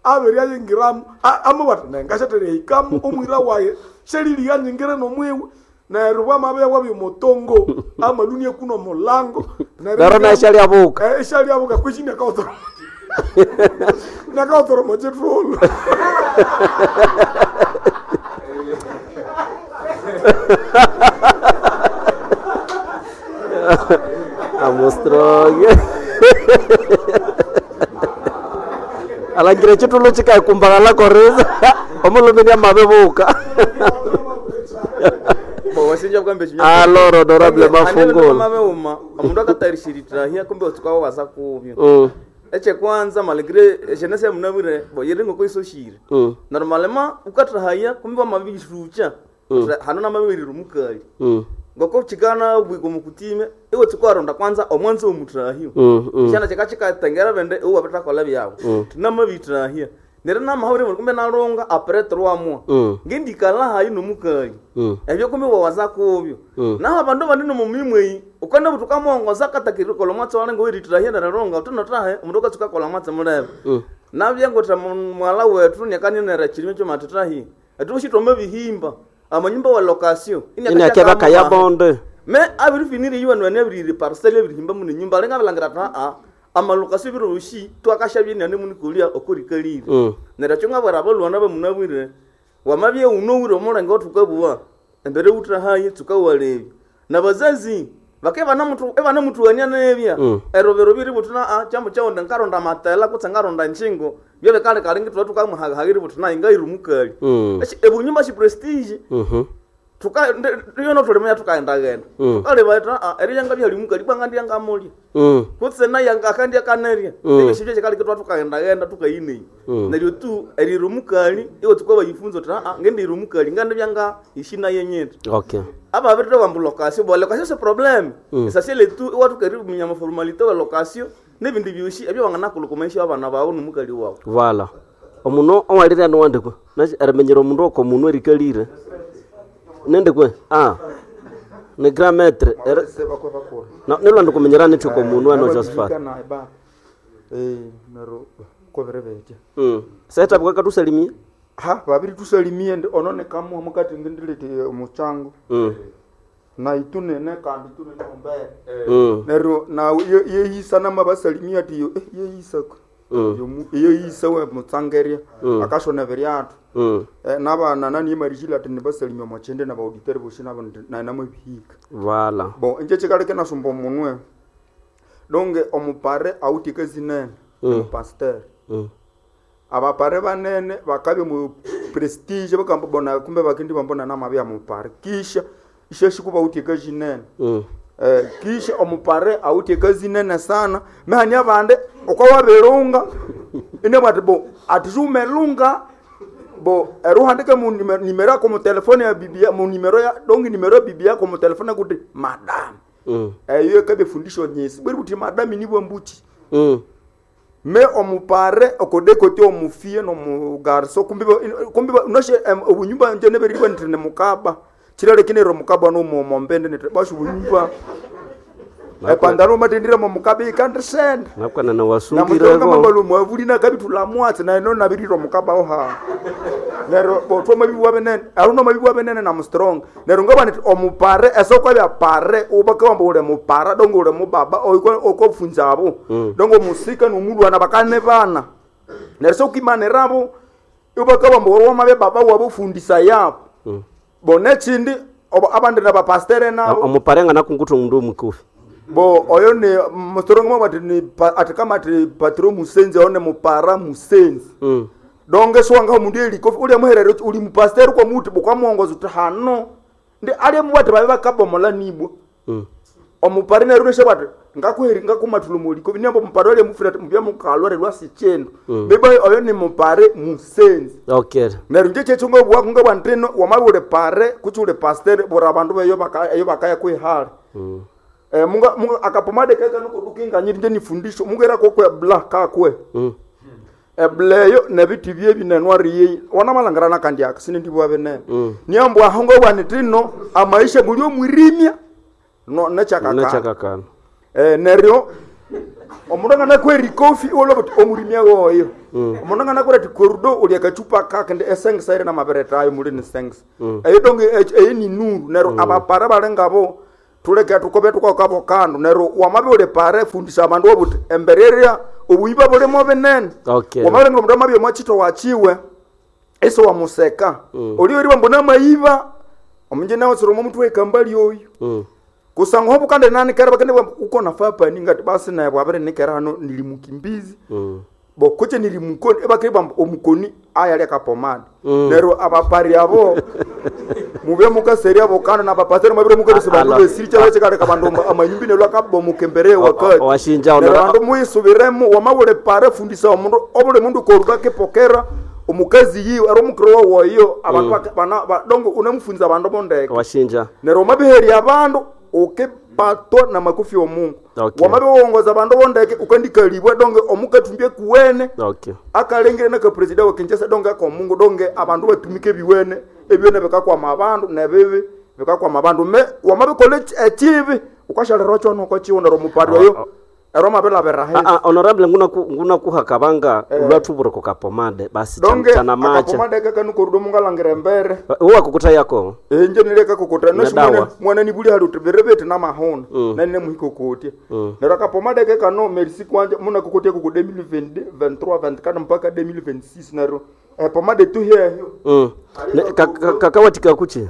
averi ayingiramu amubati nengashatere ikamu omwira waye shelili yanyingire nomwiwe neryo bwamabe wabimotongo amalunie kuno mulango Nero na ishali abuka. Eh ishali abuka kwishini akaotoro. Nakaotoro mochetrolo. I'm strong. Alangire chitulo chika kumbagala koreza. Omulumini mabebuka. Wasinja kwambe chinya. Aloro honorable mafungolo. Mama uma amundu akatarishiritra hiya kumbe utsukawo wasakubyo. Mm. Eche kwanza malgré jeunesse munabire bo yiringo ko isoshire. Mm. Normalement ukatra haya kumbe amabishucha. Mm. Hanona mabiri rumukali. Mm. Ngoko chikana bwigo mukutime ewe tsikwaronda kwanza omwanzo omutrahiyo. Mm. Mm. Chana chakachika tengera bende ewe apeta kola byabo. Mm. Tunamabitrahiya. Nere na mahore kumbe naronga après trois mois. Mm. Ngendi kala hayi nomukali. Mm. Ebyo kumbe wawaza kubyo. Mm. Na abandu bandino mumimwe ukanda butuka mongoza katakiri kolomatso wane ngo iritrahiya naronga tunotrahe umudoka tsuka kolomatso mulebe. Mm. Na byango tra mwala wetu nyakani nera chirime cyo matatrahi. Atushitoma bihimba. Amanyumba wa location ini akeba kaya bonde me abiri finiri yiwa no nebiri parcelle ebiri himba mun nyumba lenga balangira ta a ama location biro ushi to akashabye nane mun kulia okuri kalire mm. Nera chunga bara bolwana ba munabwire wa mabye uno wiro morango tukabuwa embere utra haye tukawalebi na bazazi bakeba na mtu eba na mtu wanya nebya mm. Erobero biri butuna a chambo chawo ndankaronda matela kutsangaronda nchingo byo kale karingi tuwa tukamuhaga hagiri butuna ingairu mukali mm. Echi ebunyumba shi prestige mhm mm tuka yo no tulemya tukaenda genda mm. Kale baita eri yanga byali mukali banga ndi yanga muli mm. Kutse na yanga kandi akaneria mm. Nige shije kale kitwa tukaenda genda tukaine mm. Neryo tu eri rumukali iwo tukoba yifunzo ta ngende rumukali ngande byanga ishina yenyete okay aba aberto wa location bo location c'est problème mm. Ça c'est le tout watu karibu mnyama formalité wa location nebindi byushi ebyo wangana kulukomesha abana bawo numukali wawo voilà omuno owalira no wandiko na aramenyero omundu ko munwe rikalire nende kwe ah ne grand maître er na nelo ndo kumenyera nityo ko munwe no Josephat eh nero ko berebeje mm seta bwa katusalimia ha babiri tusalimie ndi onone kamu mukati ngindilete muchango mm na itune ne kandi tune nombe mm nero na ye yisa na mabasalimia tiyo eh ye yisa mm ye yisa we mutsangeria akashona veriatu mm eh nabana nani marishila tene basalimia machende na auditeur boshina na na mabihika voilà bon nje chikaleke na sumbo munwe donge omupare autika zinene mm. Pasteur mm. Abapare banene bakabe mu prestige bakamba bona kumbe bakindi bambona na mabya mu pare kisha ishe shikuba utika jinene mm. Eh kisha omupare autika zinene sana mehani abande okwa waberunga ine batbo atijume lunga bo eruhandike mu nimero ko mu telefone ya bibia mu nimero ya dongi nimero bibia ko mu telefone kuti madam mm. Eh yo kabe fundisho nyesi bwe buti madam ni bwo mbuti mm. Me omupare okodeko tyo omufie no mugarso kumbi kumbi noshe obunyumba nje neberi kwentene mukaba kirale kinero mukaba no mombende ne bashu bunyumba e pandalo matendira mu mukabe ikandesend nakwana na wasungire ko namalo mwavuli na kabitu la mwatse na no nabiriro mukaba oha nero botwa mabibu wabenen aruno mabibu wabenen na strong nero ngaba nti omupare esokwa bya pare ubaka wambo ule mupara dongo ule mubaba oyiko okofunzabo mm. Dongo musika no mulu ana bakane bana nero sokimane rabo ubaka wambo wama be baba wabo fundisa yapo mm. Bonechindi obo abande na ba pastere na omupare ngana kunguto mundu mukufi bo oyo ne mustrongo mabati ni atakama ati patro musenze one mupara musenze mm. Donge swanga mundu eliko uli muherero uli mpasteur kwa muti bokwa mwongozo tahano ndi ali mubati babe bakabomola nibwo mm. Omupari na runesha bati ngakuheri ngakumatulumo liko binyambo mparo ali mufira mubya mukalore lwasi chendo mm. Beba oyo ni mupare musenze okay nero nje chungo bwa kunga banteno wamabule pare kuchule pasteur bora bandu beyo baka ayo bakaya kwihali mm. Eh munga munga akapomade kaka nuko dukinga nyiri ni fundisho mungera ko kwa black ka kwe mm. Ebleyo nebiti bye binenwari wana malangara na kandi akasini ndibwa bene mm. Niambo ahongo wanitino amaisha bulyo mwirimya no nachakaka nachakaka eh neryo omundu ngana kweri kofi olo but omurimia woyo omundu ngana kwera tikordo uli akachupa kaka ndi essence sire na mabereta ayo muri ni thanks ayo donge ayo ni nuru nero abapara balengabo tuleke tukobe tukwa kabo kando nero wamabe ule pare fundisha abandu obuti embereria obuiba bole mo benene okay wamabe ngo mudama byo mwachito wachiwe eso wa museka oli ori bambona maiba omunje nawo soro muntu wekambali oyo kusanga hopo kande nani kera bakende uko nafapa ninga basi na bwabere nikera hano nilimukimbizi bo kuche nilimukoni ebakeba omukoni aya leka pomade nero abapari abo mube mukaseri abo kana na bapatero mabire mukere bandu besiri cyawe cyakare kabando amanyimbi ne lwakabo mukembere wakati washinja ona bandu muyisubiremo wamabule pare fundisa omundu obule mundu koruga ke pokera omukazi yiwe ari omukiro woyo abantu bana dongo unamufunza abantu bondeke washinja nero mabiheri abantu oke pato na makufi omungu okay. wamabe wongoza abantu bondeke ukandikalibwa donge omukatumbe kuwene okay akalengere na ka president wa Kinshasa donge ko mungu donge abantu batumike biwene ebyone bekakwa mabandu nebebe bekakwa mabandu me wamabe college achieve ukashara rocho no ko chiwona ro mupari yo Roma bela berahe. Ah honorable nguna ku, nguna kuhakabanga eh. Ulwatuburo ko kapomade basi chana macha. Kapomade kaka nuko mungala ngirembere. Uwa kukuta yako. Eh nje nileka kukuta no shimwana mwana nibuli halu tuberebete na mahona. Mm. Na nne muhiko kote. Mm. Nero kapomade kaka no merci kwanje muna kukutia ku deux mille vingt-trois vingt-quatre mpaka deux mille vingt-six nero. Eh pomade tu here. Mm. Kaka watika kuchi.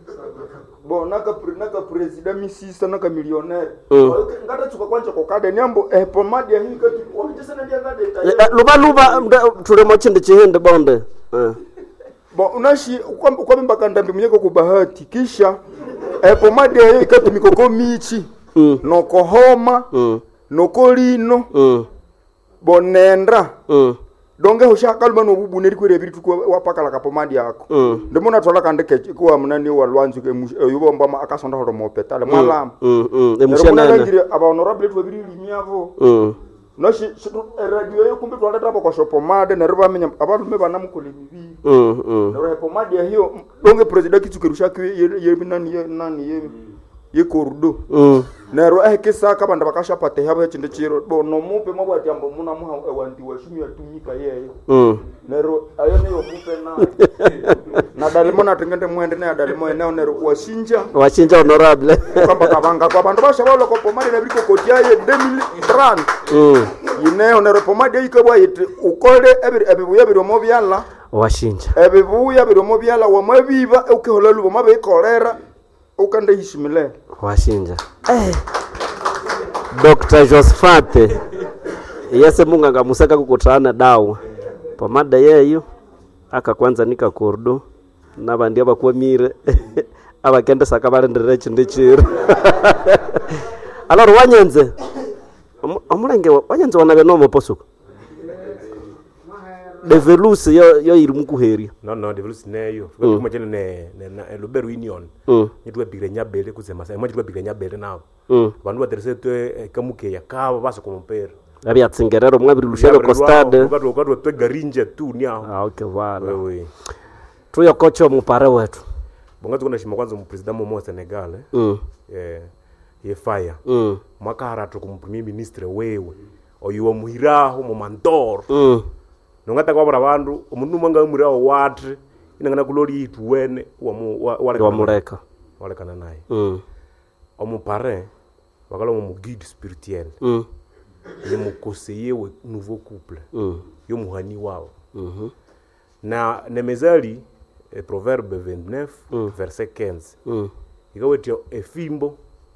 Bon naka naka president misisa naka millionaire mm. ngata chuka kwanje kokade nyambo eh pomade hii kati wamtesana ndia ngade luba luba tule mochinde chihende bonde eh bon unashi kwa kwa mbaka ndambi mnyeko kubahati kisha eh pomade hii kati mikoko michi mm. noko homa mm. noko lino mm. bonendra mm. donge hoshakaluma no bubu neri kwere biri tukwa wapakala kapomadi yako mm. ndimona tola kandeke kwa munani wa lwanzu ke yubo mbama akasonda horo mopetale mwalama mm mm emushana ngire aba honorable twa biri limiavo mm noshi radio yo kumbe twaleta hapo kwa shopomade na riba menya abantu me bana mukole bibi mm mm na pomade ya hiyo donge president kitsukerusha ke ye nani ye nani ye ye kordo mm nero eh kisa kabanda bakasha pate habo chinde chiro bo no mupe mabwa tyambo muna muha wanti wa shumi yatumika yeye mm nero ayo ne yomupe na na dalimo na tengende mwende na dalimo eneo nero washinja washinja honorable kamba kabanga kwa bandu basha balo ko pomade na biko kotia ye deux mille trente mm ine nero pomade ikabwa yiti ukole ebiri ebibuya biro mo byala washinja ebibuya biro mo byala wa mabiba ukeholalu mabe ikolera ukande hishimile washinja eh Doctor Josfate yese munga ngamusaka kukutana dawa pomada yeyo aka kwanza nika kordo nabandi abakuwa mire abakende saka balenderere chinde chiro aloro wanyenze omulenge wanyenze wanabe no moposuko Develus yo yo irimukuheria no no Develus neyo mm. kuma jene ne ne Luberu Union mm. nitwe bigenya bele kuzema sai mwe bigenya bele nabo mm. bandu baterese twe kamuke yakaba basa kumpera abi atsingerero mwabiri lushebe ko stade ukatu ukatu twe garinje tu ni aho ah okay wala wewe tuyo kocho mupare wetu bonga tukona shima kwanza mu president mo Senegal eh mm. eh ye fire mm. mwaka haratu ku premier ministre wewe oyuwa muhiraho mu mandor mm. nongata kwa bandu umuntu mwanga murao watre inangana kulori itu wene wa mu wa mureka wale kana naye mm omu pare wakalo mu guide spirituel mm ni mu conseiller we nouveau couple mm yo muhani wao mhm na nemezali e proverbe vingt-neuf mm. verset quinze mm ikawetio efimbo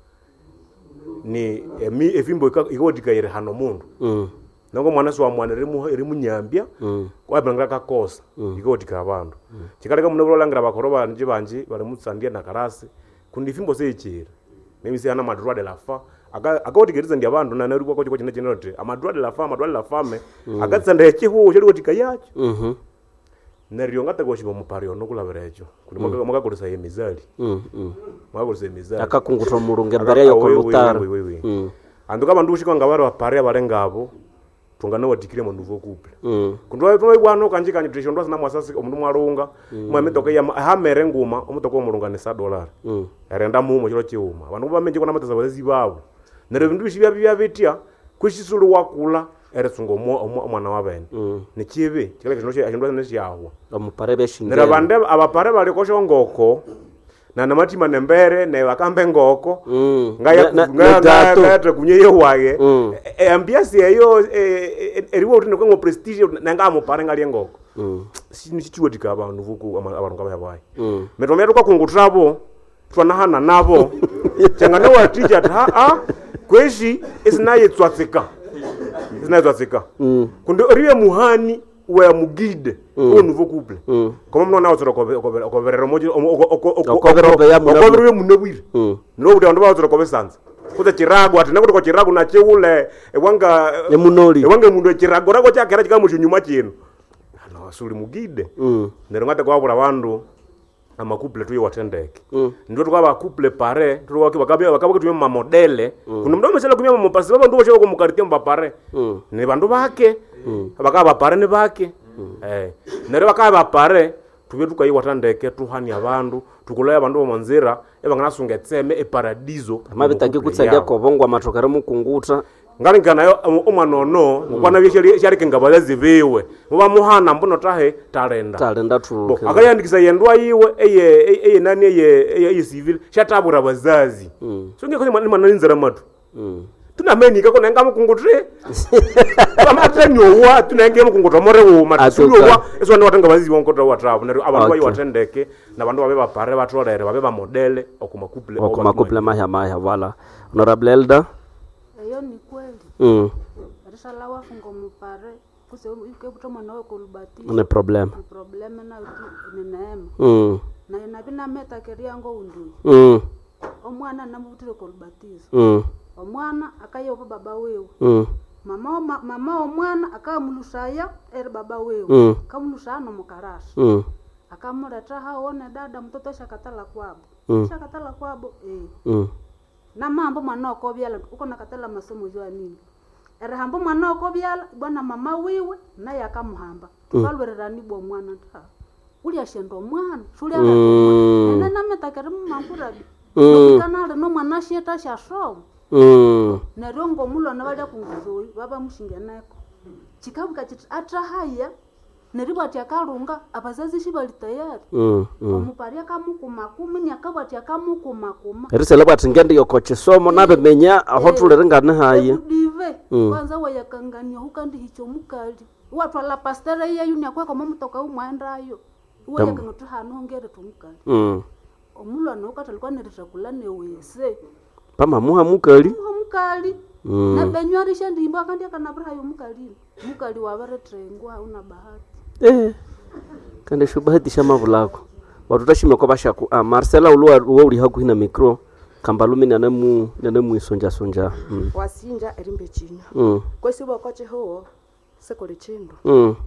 ni emi efimbo ikawotika ire hano mundu mm nongo mwana swa mwana rimu rimu nyambia mm kwa banga kakosa mm. ikotika abantu mm. chikaleka munobro langira bakoro banje banje bali mutsandia na karasi kundi fimbo sechira mimi si ana madroit de la fa aka akawotikiriza ndi abantu na nari kwa kwa chine chine note amadroit de la fa madroit de la femme mm. akatsanda chihu chali wotika yacho mhm nariyo ngata kwa shibo mupario no kulaberecho kundi mwaka mwaka kulisa yemizali mm mm mwaka kulisa yemizali akakungutra murunge mbere yo kolutara mm anduka abantu ushika ngabaro bapare abalengabo tungana watikire mu nouveau couple mm kundwa twa ibwano kanjika nutrition ndwa sana mwasasi omundu mwarunga mm. mwa metoka ya hamere nguma omutoko omurunga ne dollar mm erenda mu mo chiro chiuma abantu bamenje kona matasa bazi babo nere bindu bishibya bya bitia kwishisulu wakula eresunga omwana wabene nikibi kile kintu kintu nesyawa omupare beshinge nera bande abapare bali koshongoko na namatima nembere ne bakambe ngoko ngaya ngaya ngaya kunyeyo wage ambiasi eyo eriwo tino ko prestige nanga mupare ngali ngoko sini chichiwe tikaba nuvuku abantu ngaba yabaye metomera kwa kungutrabo twanahana nabo changane wa teacher ha a kweshi isinaye twatsika isinaye twatsika kunde oriye muhani wa mugide o nouveau couple comme mwana wa tsoko ko verero moji ko verero munebwire no bude ndo ba tsoko besanza kuta chirago ati nakuti ko chirago na cheule ewanga emunoli ewanga mundu chirago rako chakera chikamu chinyuma chino ano asuli mugide nero ngata kwa bula bandu ama couple tuyo watendeke ndio tukwa ba couple pare tukwa bakabya bakabya tuyo ma modele kuna mdomo sele kumya mo pasi baba ndo bashoko kumukaritia mba pare ne bandu bake bakaba pare ne bake eh nero bakaba pare tuwe tukayi watandeke tuhani abantu tukulaya bandu bomanzira ebangana sungetseme e paradiso amabitake kutsalia kobongwa matokera mukunguta ngalinga nayo omanono mukwana byeshali shali kengabala zibewe muba muhana mbono tahe talenda talenda turuke akayandikisa yendwa yiwe eye eye nani eye eye civil shatabura bazazi so ngeke mani mananinzira matu tunameni kako nanga mukungutre amatenyo wa tunenge mukungutra more wo matsulo wa eso ne watanga bazizi wonkota watrabu nero abantu bayi watendeke nabantu babe bapare batolere babe ba modele okuma couple okuma couple mahya mahya wala honorable elder eyo ni kweli mm risala wafunga mupare kuse yuke butoma nawe kolubati ne problem ni problem na uti ni neema mm na inabina meta keria ngo undu mm omwana namutire kolubatizo mm omwana akayoba baba wewe mm mama ma, mama omwana akamulusaya er baba wewe mm. kamulusaya no mukarasi mm. akamuleta haone dada mtoto shakatala kwabo mm. shakatala kwabo eh mm. na mambo manoko byala uko nakatala masomo jwa nini era hambo manoko byala bwana mama wiwe naye akamuhamba tukalwerera ni bo mwana ta uli ashendo mwana shuli ala mm. nene nametakere mu mankurabi mm. kana no mwana sheta shasho mm. na rongo mulo na balya kunguzo baba mushingeneko chikabuka chiti atrahaya neribati akalunga abazazi shibali tayari mm. mm. omupari akamukuma kumi ni akabati akamukuma kuma erisele bwati ngende yoko chisomo nabe menya aho tulirengane haye dive kwanza wayakangania hukandi hicho mukali watu ala pastora ye yunya kweko mamutoka umwandayo wayakangatu hano ngere tumukali mm. omulo no katalikuwa nerishakula newese pama muha mukali muha mukali mm. na benywarisha ndimba kandi akanabra yo mukali mukali wabare trengwa una bahati eh kande shubahatisha mavulako watu tashime kwa bashaku ah, Marcela ulwa uri hakuhina mikro kambalumi nane mu nane mu isonja sonja mm. wasinja erimbe chinya mm. kwesibo koche ho sekole chindo mm.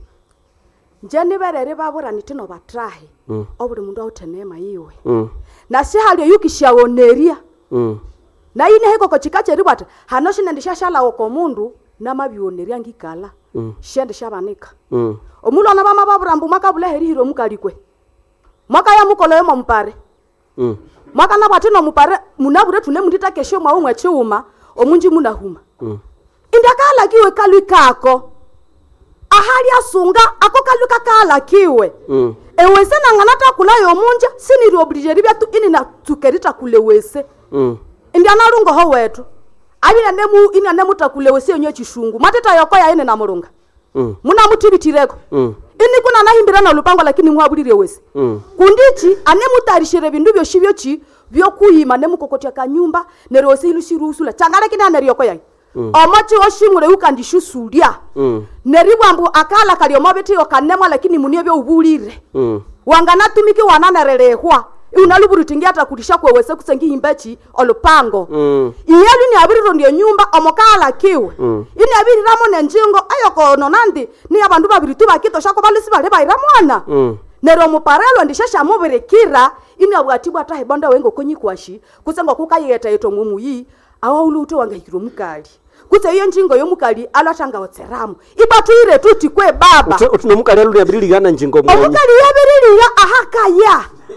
njani berere babura nitino batrahe mm. obuli mundu autenema yiwe mm. na si hali yukishaoneria mm. na ine heko kochikache ribata hano shine ndishashala oko mundu na mabioneria ngikala mm. shende shabanika mm. omulo na bama baburambu makabule heri hiro mukalikwe mwaka ya mukolo yo mpare mm. mwaka na batino mupare munabure tune mundita kesho mwa umwe chiuma omunji munahuma mm. indakala kiwe kalwi kako ahali asunga ako kaluka kala kiwe mm. ewese nanganata kula yo munja siniri obligeri byatu ini na tukerita kule wese mm. indiana rungo ho wetu abina nemu ina nemu takule wese onyo chishungu mateta yoko ya ine na murunga mm. muna mutibitireko mm. ini kuna nahimbira na lupango lakini mwabulire wese mm. kundichi anemu tarishire bindu byo shibyo chi byo kuhima nemu kokotya kanyumba nero silu shirusula changale kina neri yoko ya mm. omachi oshimure ukandishusulia mm. neribwambu akala kali omabeti yokanemwa lakini muniye byo ubulire mm. wangana tumiki wananarelehwa unaluburutingia atakulisha kwewese kusengi imbechi olupango mm. iyelu ni abiriro ndiyo nyumba omokala kiwe mm. ini abiriramo nenjingo ayoko nonandi ni abandu babiri tubakito shako balisi bale bairamwana mm. nero muparelo ndishasha mubirekira ini abwatibwa tahe bonda wengo konyikwashi kusengo kukayeta yeto mumuyi awa uluto wangahikiro mukali kuse iyo njingo yo mukali alatanga otseramu ibatuire tuti kwe baba uti uti nomukali aluli abirili gana njingo mwenye omukali yabirili ya ahakaya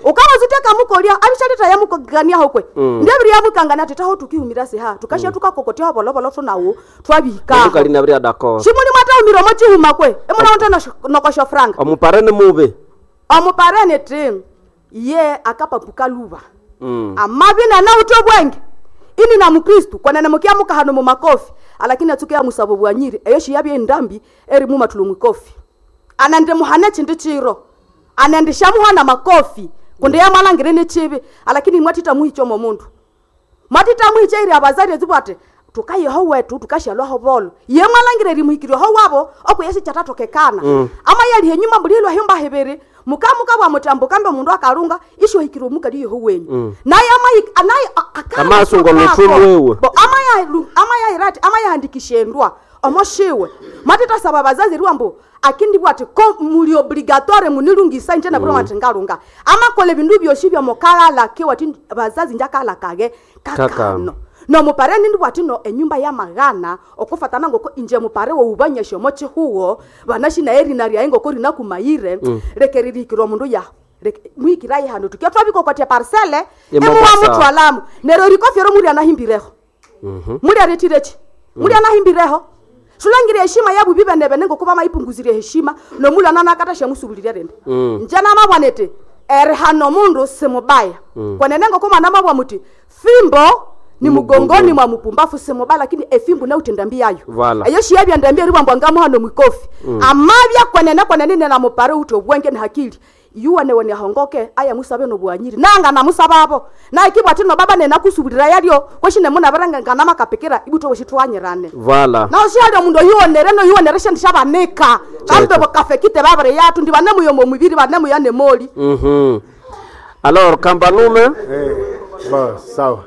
ukawaziteka mukolia abishaleta ya mukogania hokwe Mm. ndebiri ya mukangana tetaho tukihumira seha tukashia tukakokotea ho bolo bolo tunawo twabika tukali na bria d'accord shimuni mata umiro mochi huma kwe emuna ontana nokosho franga omupare ne mube omupare ne trim ye akapapuka luba mm. amabina na utwe bwenge ini na mukristu kwana na mukia muka hano mu makofi alakini atuke ya musabo bwanyiri eyo shi yabye ndambi eri mu matulu mukofi anande muhana chindi chiro anande shamuhana makofi kunde ya malangire ne chibi alakini mwatita muhicho mo mundu mwatita muhicho iri abazari zibwate tukaye ho wetu tukashalwa ho bolo ye malangire ri muhikiro ho wabo okuyesi chatatu kekana Mm. ama yali henyuma bulilo himba hebere mukamuka bwa mutambo kambe mundu akarunga isho hikiro mukali ho wenyu Mm. naye ama anaye amaso ngolotulwewe bo ama ya ama ya irati ama ya handikishendwa omoshiwe matita saba bazazi rwambo akindi bwate ko muri obligatoire munirungisa nje na bro matengarunga ama kole bindu byoshi bya mokala ke wati bazazi njakala kage kakano no mupare nindi bwati no enyumba ya magana okufatana ngoko inje mupare wo ubanyesho mochi huo banashi na eri nari aingo kori na kumaire Mm. rekeririkiro mundu ya mwikirai hano tukiatwa biko kwa parcelle Ye emu Mombasa. wa mtu alamu nero rikofero muri anahimbireho Mhm. muri aretirechi muri anahimbireho sulangire heshima yabu bibe nebe nengo kuba maipunguzire heshima no muri anana kata shamusubulira rende Mm. njana mabwanete er hano mundu semubaya Mm. kwa nengo kuma namabwa muti fimbo ni mugongoni mwa mupumbafu semubaya lakini efimbo na utendambi yayo Vala. ayo shiyabya ndambia ribambwa ngamu hano mwikofi Mm. amabya kwa nene kwa nene na mupare uto bwenge na hakili yuwa ne wone hongoke aya musabe no bwanyiri nanga na musababo na ikibwati no baba nena kusubirira yalyo kwashine muna baranga ngana makapekera ibuto washitwanyirane vala na oshali mundo yuonere no yuonere shandishaba neka bambe bakafekite babare yatu ndi bane muyomo mubiri bane muyane moli Mhm. Alors Kambalume Eh, ba sawa.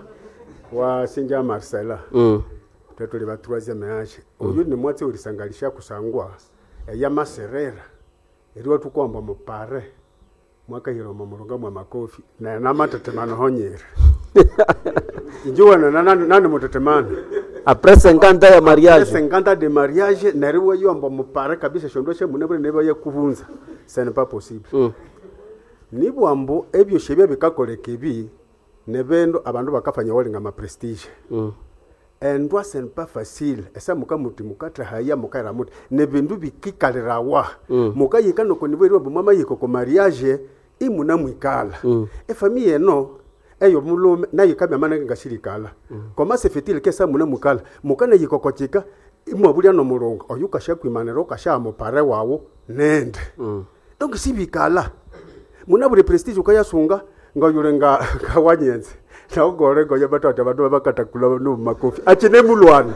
Wa Sinja Marcela. Mm. Tetuli ba troisième âge. Uyu ni mwatse ulisangalisha kusangwa ya maserera. Iriwa tukwamba mupare. Mwaka hiro mamurunga mwa makofi na nama tetemano honyere. Injuwa na nani nani mutetemano. Après cinquante ya mariage. cinquante de mariage na riwa yu amba mupare kabisa shondoshe munebure neba ya kuvunza. Ce n'est pas possible. Mm. Nibu ambo ebyo shebya bikakoleka ebi nebendo abantu bakafanya walinga ma prestige. Mm. Endwa ce n'est pas facile. Esa muka muti mukatra haya mukaira muti nebindu bikikalirawa. Mm. Muka yikano ko nibo riwa mama yiko ko mariage imuna mwikala. Mm. E famille no eyo mulume na yikabya mana ngashirikala. Mm. Comment se fait-il que ça muna mwikala? Mukana yiko kochika imwabulya no mulunga oyuka shakwimanero kasha mupare wawo nende. Mm. Donc si bikala muna buri prestige ukayasunga ngayure nga kawanyenze na ugore ngo yabatata bantu bakatakula no makofi achine mulwana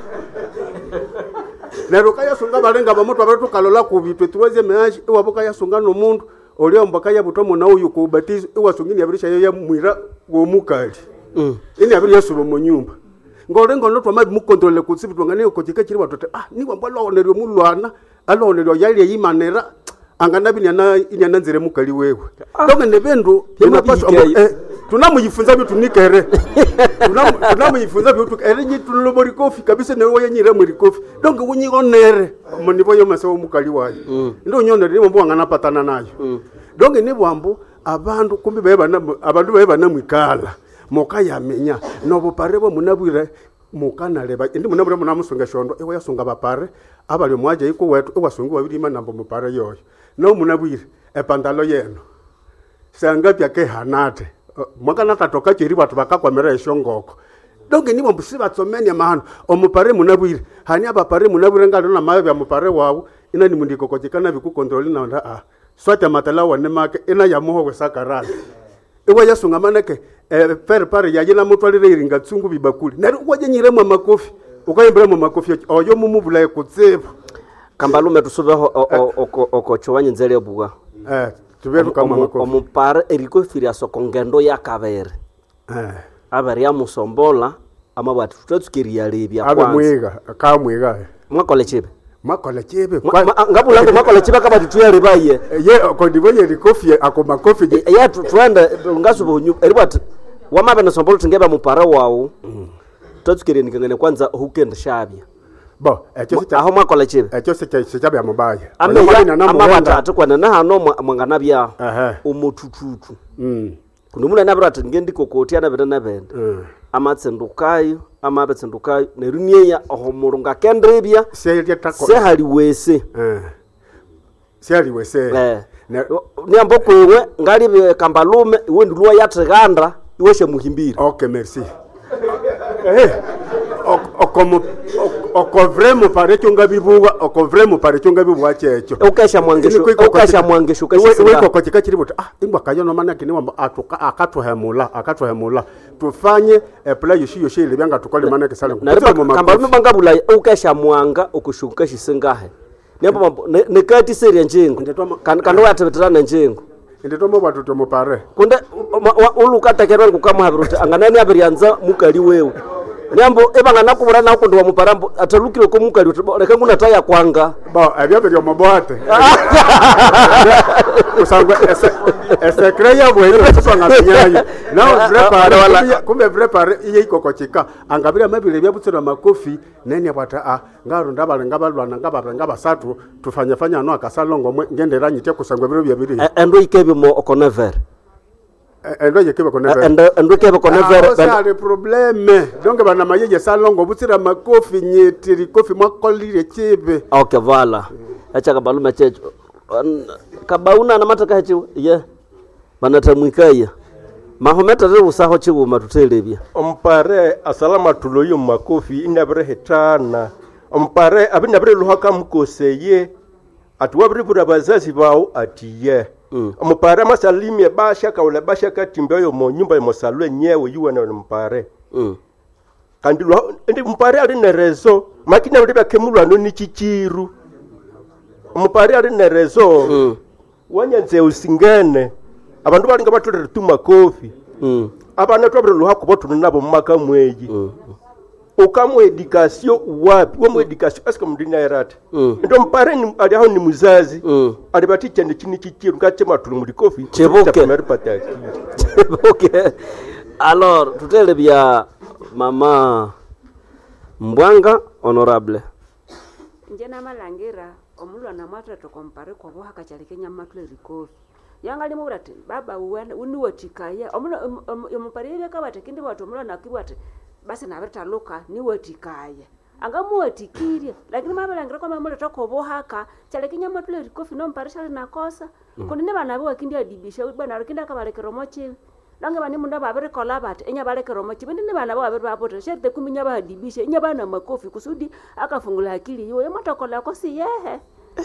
nero kayasunga balenga bamutu abatu kalola kubitwe tuweze meaji iwaboka yasunga no mundu olio mbaka yabutomo na uyu kubatizo iwasungini yabirisha yo ya mwira wo mukali Mm. ini abiri yasulo mu nyumba ngore ngono twa mabi mukontrole kutsibitu ngane ko kikakiri watote ah ni wamba lo onerio mulwana alo onerio yali yimanera anganabi nyana inyana nzire mukali wewe donc nebendo tunapaswa eh, tunamuyifunza bitu nikere tunamuyifunza bitu ere nyi tunlobori kofi kabisa ne woye nyira muri kofi donc wunyi onere monibo yo maso mukali wayo Mm. ndo nyone rimo mbwa ngana patana nayo Mm. donc ne bwambo abantu kumbi beba na abantu beba na mwikala moka yamenya no buparebo munabwire mukana leba ndi munabwire munamusunga shondo ewe yasunga bapare abali mwaje iko wetu ewasunga babirima nambo mupare yoyo no munabwire epandalo yeno sanga pya ke hanate mwaka natatoka chiri watu bakakwamera eshongoko donc ni bombu sibatsomenya mahano omupare munabwire hani abapare munabwire ngalo na mayo bya mupare wawo ina ni mundiko kokikana biku control na nda ah swata matala wane make ina ya moho we sakarala ewa yasunga manake eh per pare ya yina mutwalire iringa tsungu bibakuli nari waje nyire mu makofi ukayembera mu makofi oyo mumubula ekutseba Kambalume tusubeho okocho wanyenzele bugwa eh tuberu kama makofi omupare eriko firia sokongendo ya kabere eh abari ya musombola ama bati tutatukiria lebya abe mwiga ka mwiga mwakole chibe mwakole chibe ngabula mwakole chibe kaba tuya ribaye ye ko ndiboye rikofi ako makofi ya twende ngasubo nyu eribati wamabe na sombola tungeba mupare wawo tutatukiria nikangene kwanza hukenda shabya bo echo sita aho mwakole chibe echo sita sita bya mubaya ama batatu kwa na hano mwangana bya umutututu mm kundi muna nabra tingendi kokotia na bena benda amatsendukayo amabetsendukayo nerunieya ohomurunga kendrebia se hali wese se hali wese eh niambo kwewe ngali kambalume iwe ndulwa yatriganda iwe she muhimbiri. Okay, merci. Eh okomo okovremo pare chunga bibuwa okovremo pare chunga bibuwa checho ukesha mwangesho ukesha mwangesho ukesha wewe koko chika chiributa ah ingwa kayo no mana kini wamba atuka akatuhemula akatuhemula tufanye apply yoshi yoshi ile byanga tukole mana kesala kamba mbanga bulaya ukesha mwanga ukushuka shisengahe nembo ne kati seria njingo kando yatebeterana njingo ndito mo batu to mo pare kunde ulukata kerwa kukamwa habiruta anganani abirianza mukali wewe Nyambo ebanga nakubura nakundi wa muparambo atalukire ko mukali reka nguna taya kwanga ba abya byo maboate usangwe ese ese kreya bwero tsanga sinyayo now prepare wala kumbe prepare iye ikoko chika angabira mabire bya butsira makofi nene bwata a ngaro ndabale ngabalwana ngababa ngabasatu tufanya fanya no akasalongo ngendera nyite kusangwe biro bya biri endo ikebe mo okonever endo yekebe konever endo endo kebe konever ba le problème donc bana mayeje salongo butsira makofi nyetiri kofi makolire chibe okay voilà acha kabalume checho kabauna na mataka hachi ye bana tamwikaya mahometa re usaho chiwuma tutelebya ompare asalama tuloyo makofi inabre hetana ompare abinabre luhaka mukoseye atuwabre bura bazazi bao atiye ompare masalimye basha kaula basha katimbeyo mo nyumba yo salwe nyewe yuwa na ompare mm kandi lo ndi ompare ali ne rezo makina bure bakemulwa no ni chichiru ompare ali ne rezo mm wanyanze usingene abantu balinga batolera tuma kofi mm abana twabire luhako botu nabo mumaka mweji mm ukamwe education wapi wo mu education aska mudina yarata mm ndo mpare ni ali aho ni muzazi mm ali baticha ne chini chichiru ngache matulu muri kofi chebuke chebuke alors tutele bya mama Mbwanga honorable njena malangira omulwa na matra to compare ko bo haka chale Kenya matule rikofi yangali mu burate baba uwana uniwe tikaya omulwa yomuparire kabate kindi watu omulwa nakibwate basi nabeta luka niwe tikaya angamuwe tikiria lakini mabalangira kwa mamule to ko bo haka chale Kenya matule rikofi no mparisha na kosa mm. kunine bana bo kindi adibisha bana kinda kabalekero mochi lange bani munda babere kola bat enya balekero mochi bindi bana bo babere bapoto shete kuminya ba adibisha enya bana makofi kusudi akafungula akili yo yamatokola ko si yehe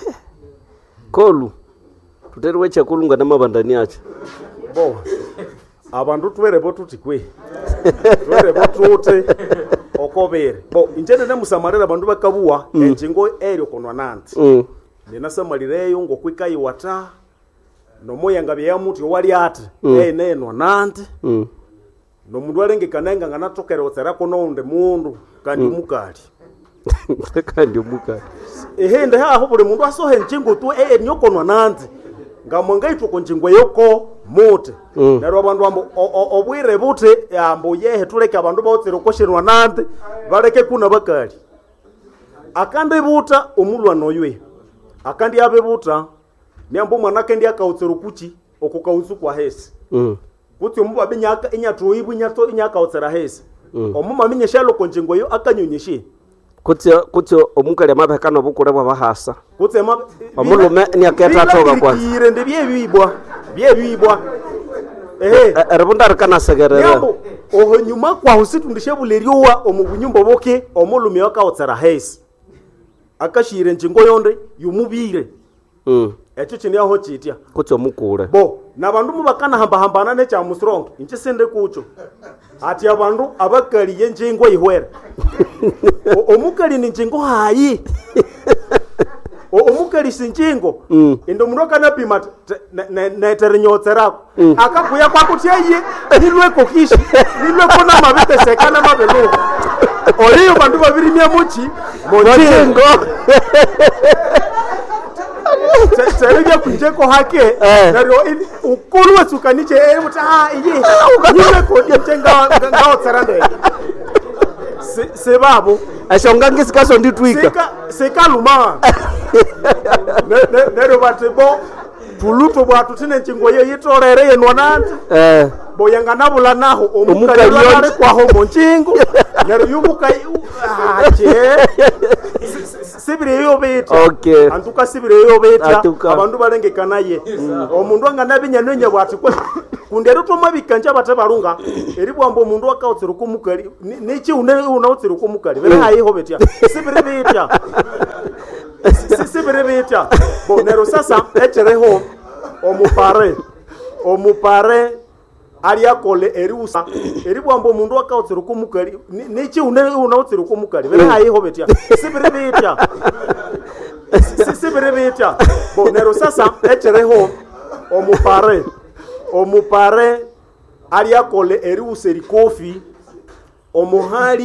kolu tuterwe chakulunga na mabandani acha bo abantu twere botuti kwe twere botuti okobere bo injene ne musamarira bandu bakabuwa mm. enjingo eryo konwa nanti mm. nina samalireyo ngo kwikayi wata no moya ngabe ya mutu wali ati mm. eh neno nanti mm. no mundu alenge kananga ngana tokero tsera kono unde mundu kandi mm. mukali kandi mukali ehe nde ha buli mundu asohe njingo tu eh nyokonwa nanti ngamwe ngaitwa konjingwe yoko mote mm. nero abantu ambo obwire bute ambo yehe tuleke abantu botsero koshenwa nanti baleke kuna bakali akande buta omulwa noywe akandi abe buta niambo mwanake ndi akautsero kuchi okukausu kwa hesi mm. kuti ombu abinyaka inyato ibu inyato inyaka utsera hesi mm. omuma minyeshalo konjingwe yo akanyonyeshe kuti kuti omukali amabekano bukurebwa bahasa kuti ma omulume ni aketa toga kwa ire ndi byebibwa byebibwa ehe erebunda kana segerera yambo oho nyuma kwa usitundishe buleriwa omubunyumba boke omulume wakautsera hesi akashire njingo yonde yumubire mm echo chini aho chitia kuti omukure bo nabandu mubakana hamba hambana ne cha musrong inche sende kucho ati abandu abakali yenjingo ihwera omukali ni njingo hayi omukali sinjingo mm. indo munoka na pima na terenyotsera mm. akakuya kwa kutiye nilwe kokishi nilwe kona mabete sekana mabelo oliyo bandu babiri mya muchi monjingo Serege kunjeko hake naro ukulu wasukaniche eh muta ah iye niwe ko njenga ngao tsarande se babo ashonga ngisikaso nditwika seka seka luma nero batebo tuluto bwatu tine nchingo ye yitorere yenwa nanti eh boyanga nabula naho Omukali omukali yonje. yari kwaho mu nchingo nero yubuka ache sibire yo beta Okay. antuka sibire yo beta Atuka. abandu balengekana ye omundu angana binyano bwati kwe kundero to mabikanja bate barunga eri bwambo omundu akautsira kumukali nichi une unautsira kumukali bere hayiho betia sibire beta sibire beta bo nero sasa echereho omupare omupare aliakole eri usa eri bwambo omundu akautsira kumukali nichi une unautsira kumukali bere hayiho betia sibire beta sibire beta bo nero sasa echereho omupare omupare aliakole eri useri kofi omuhali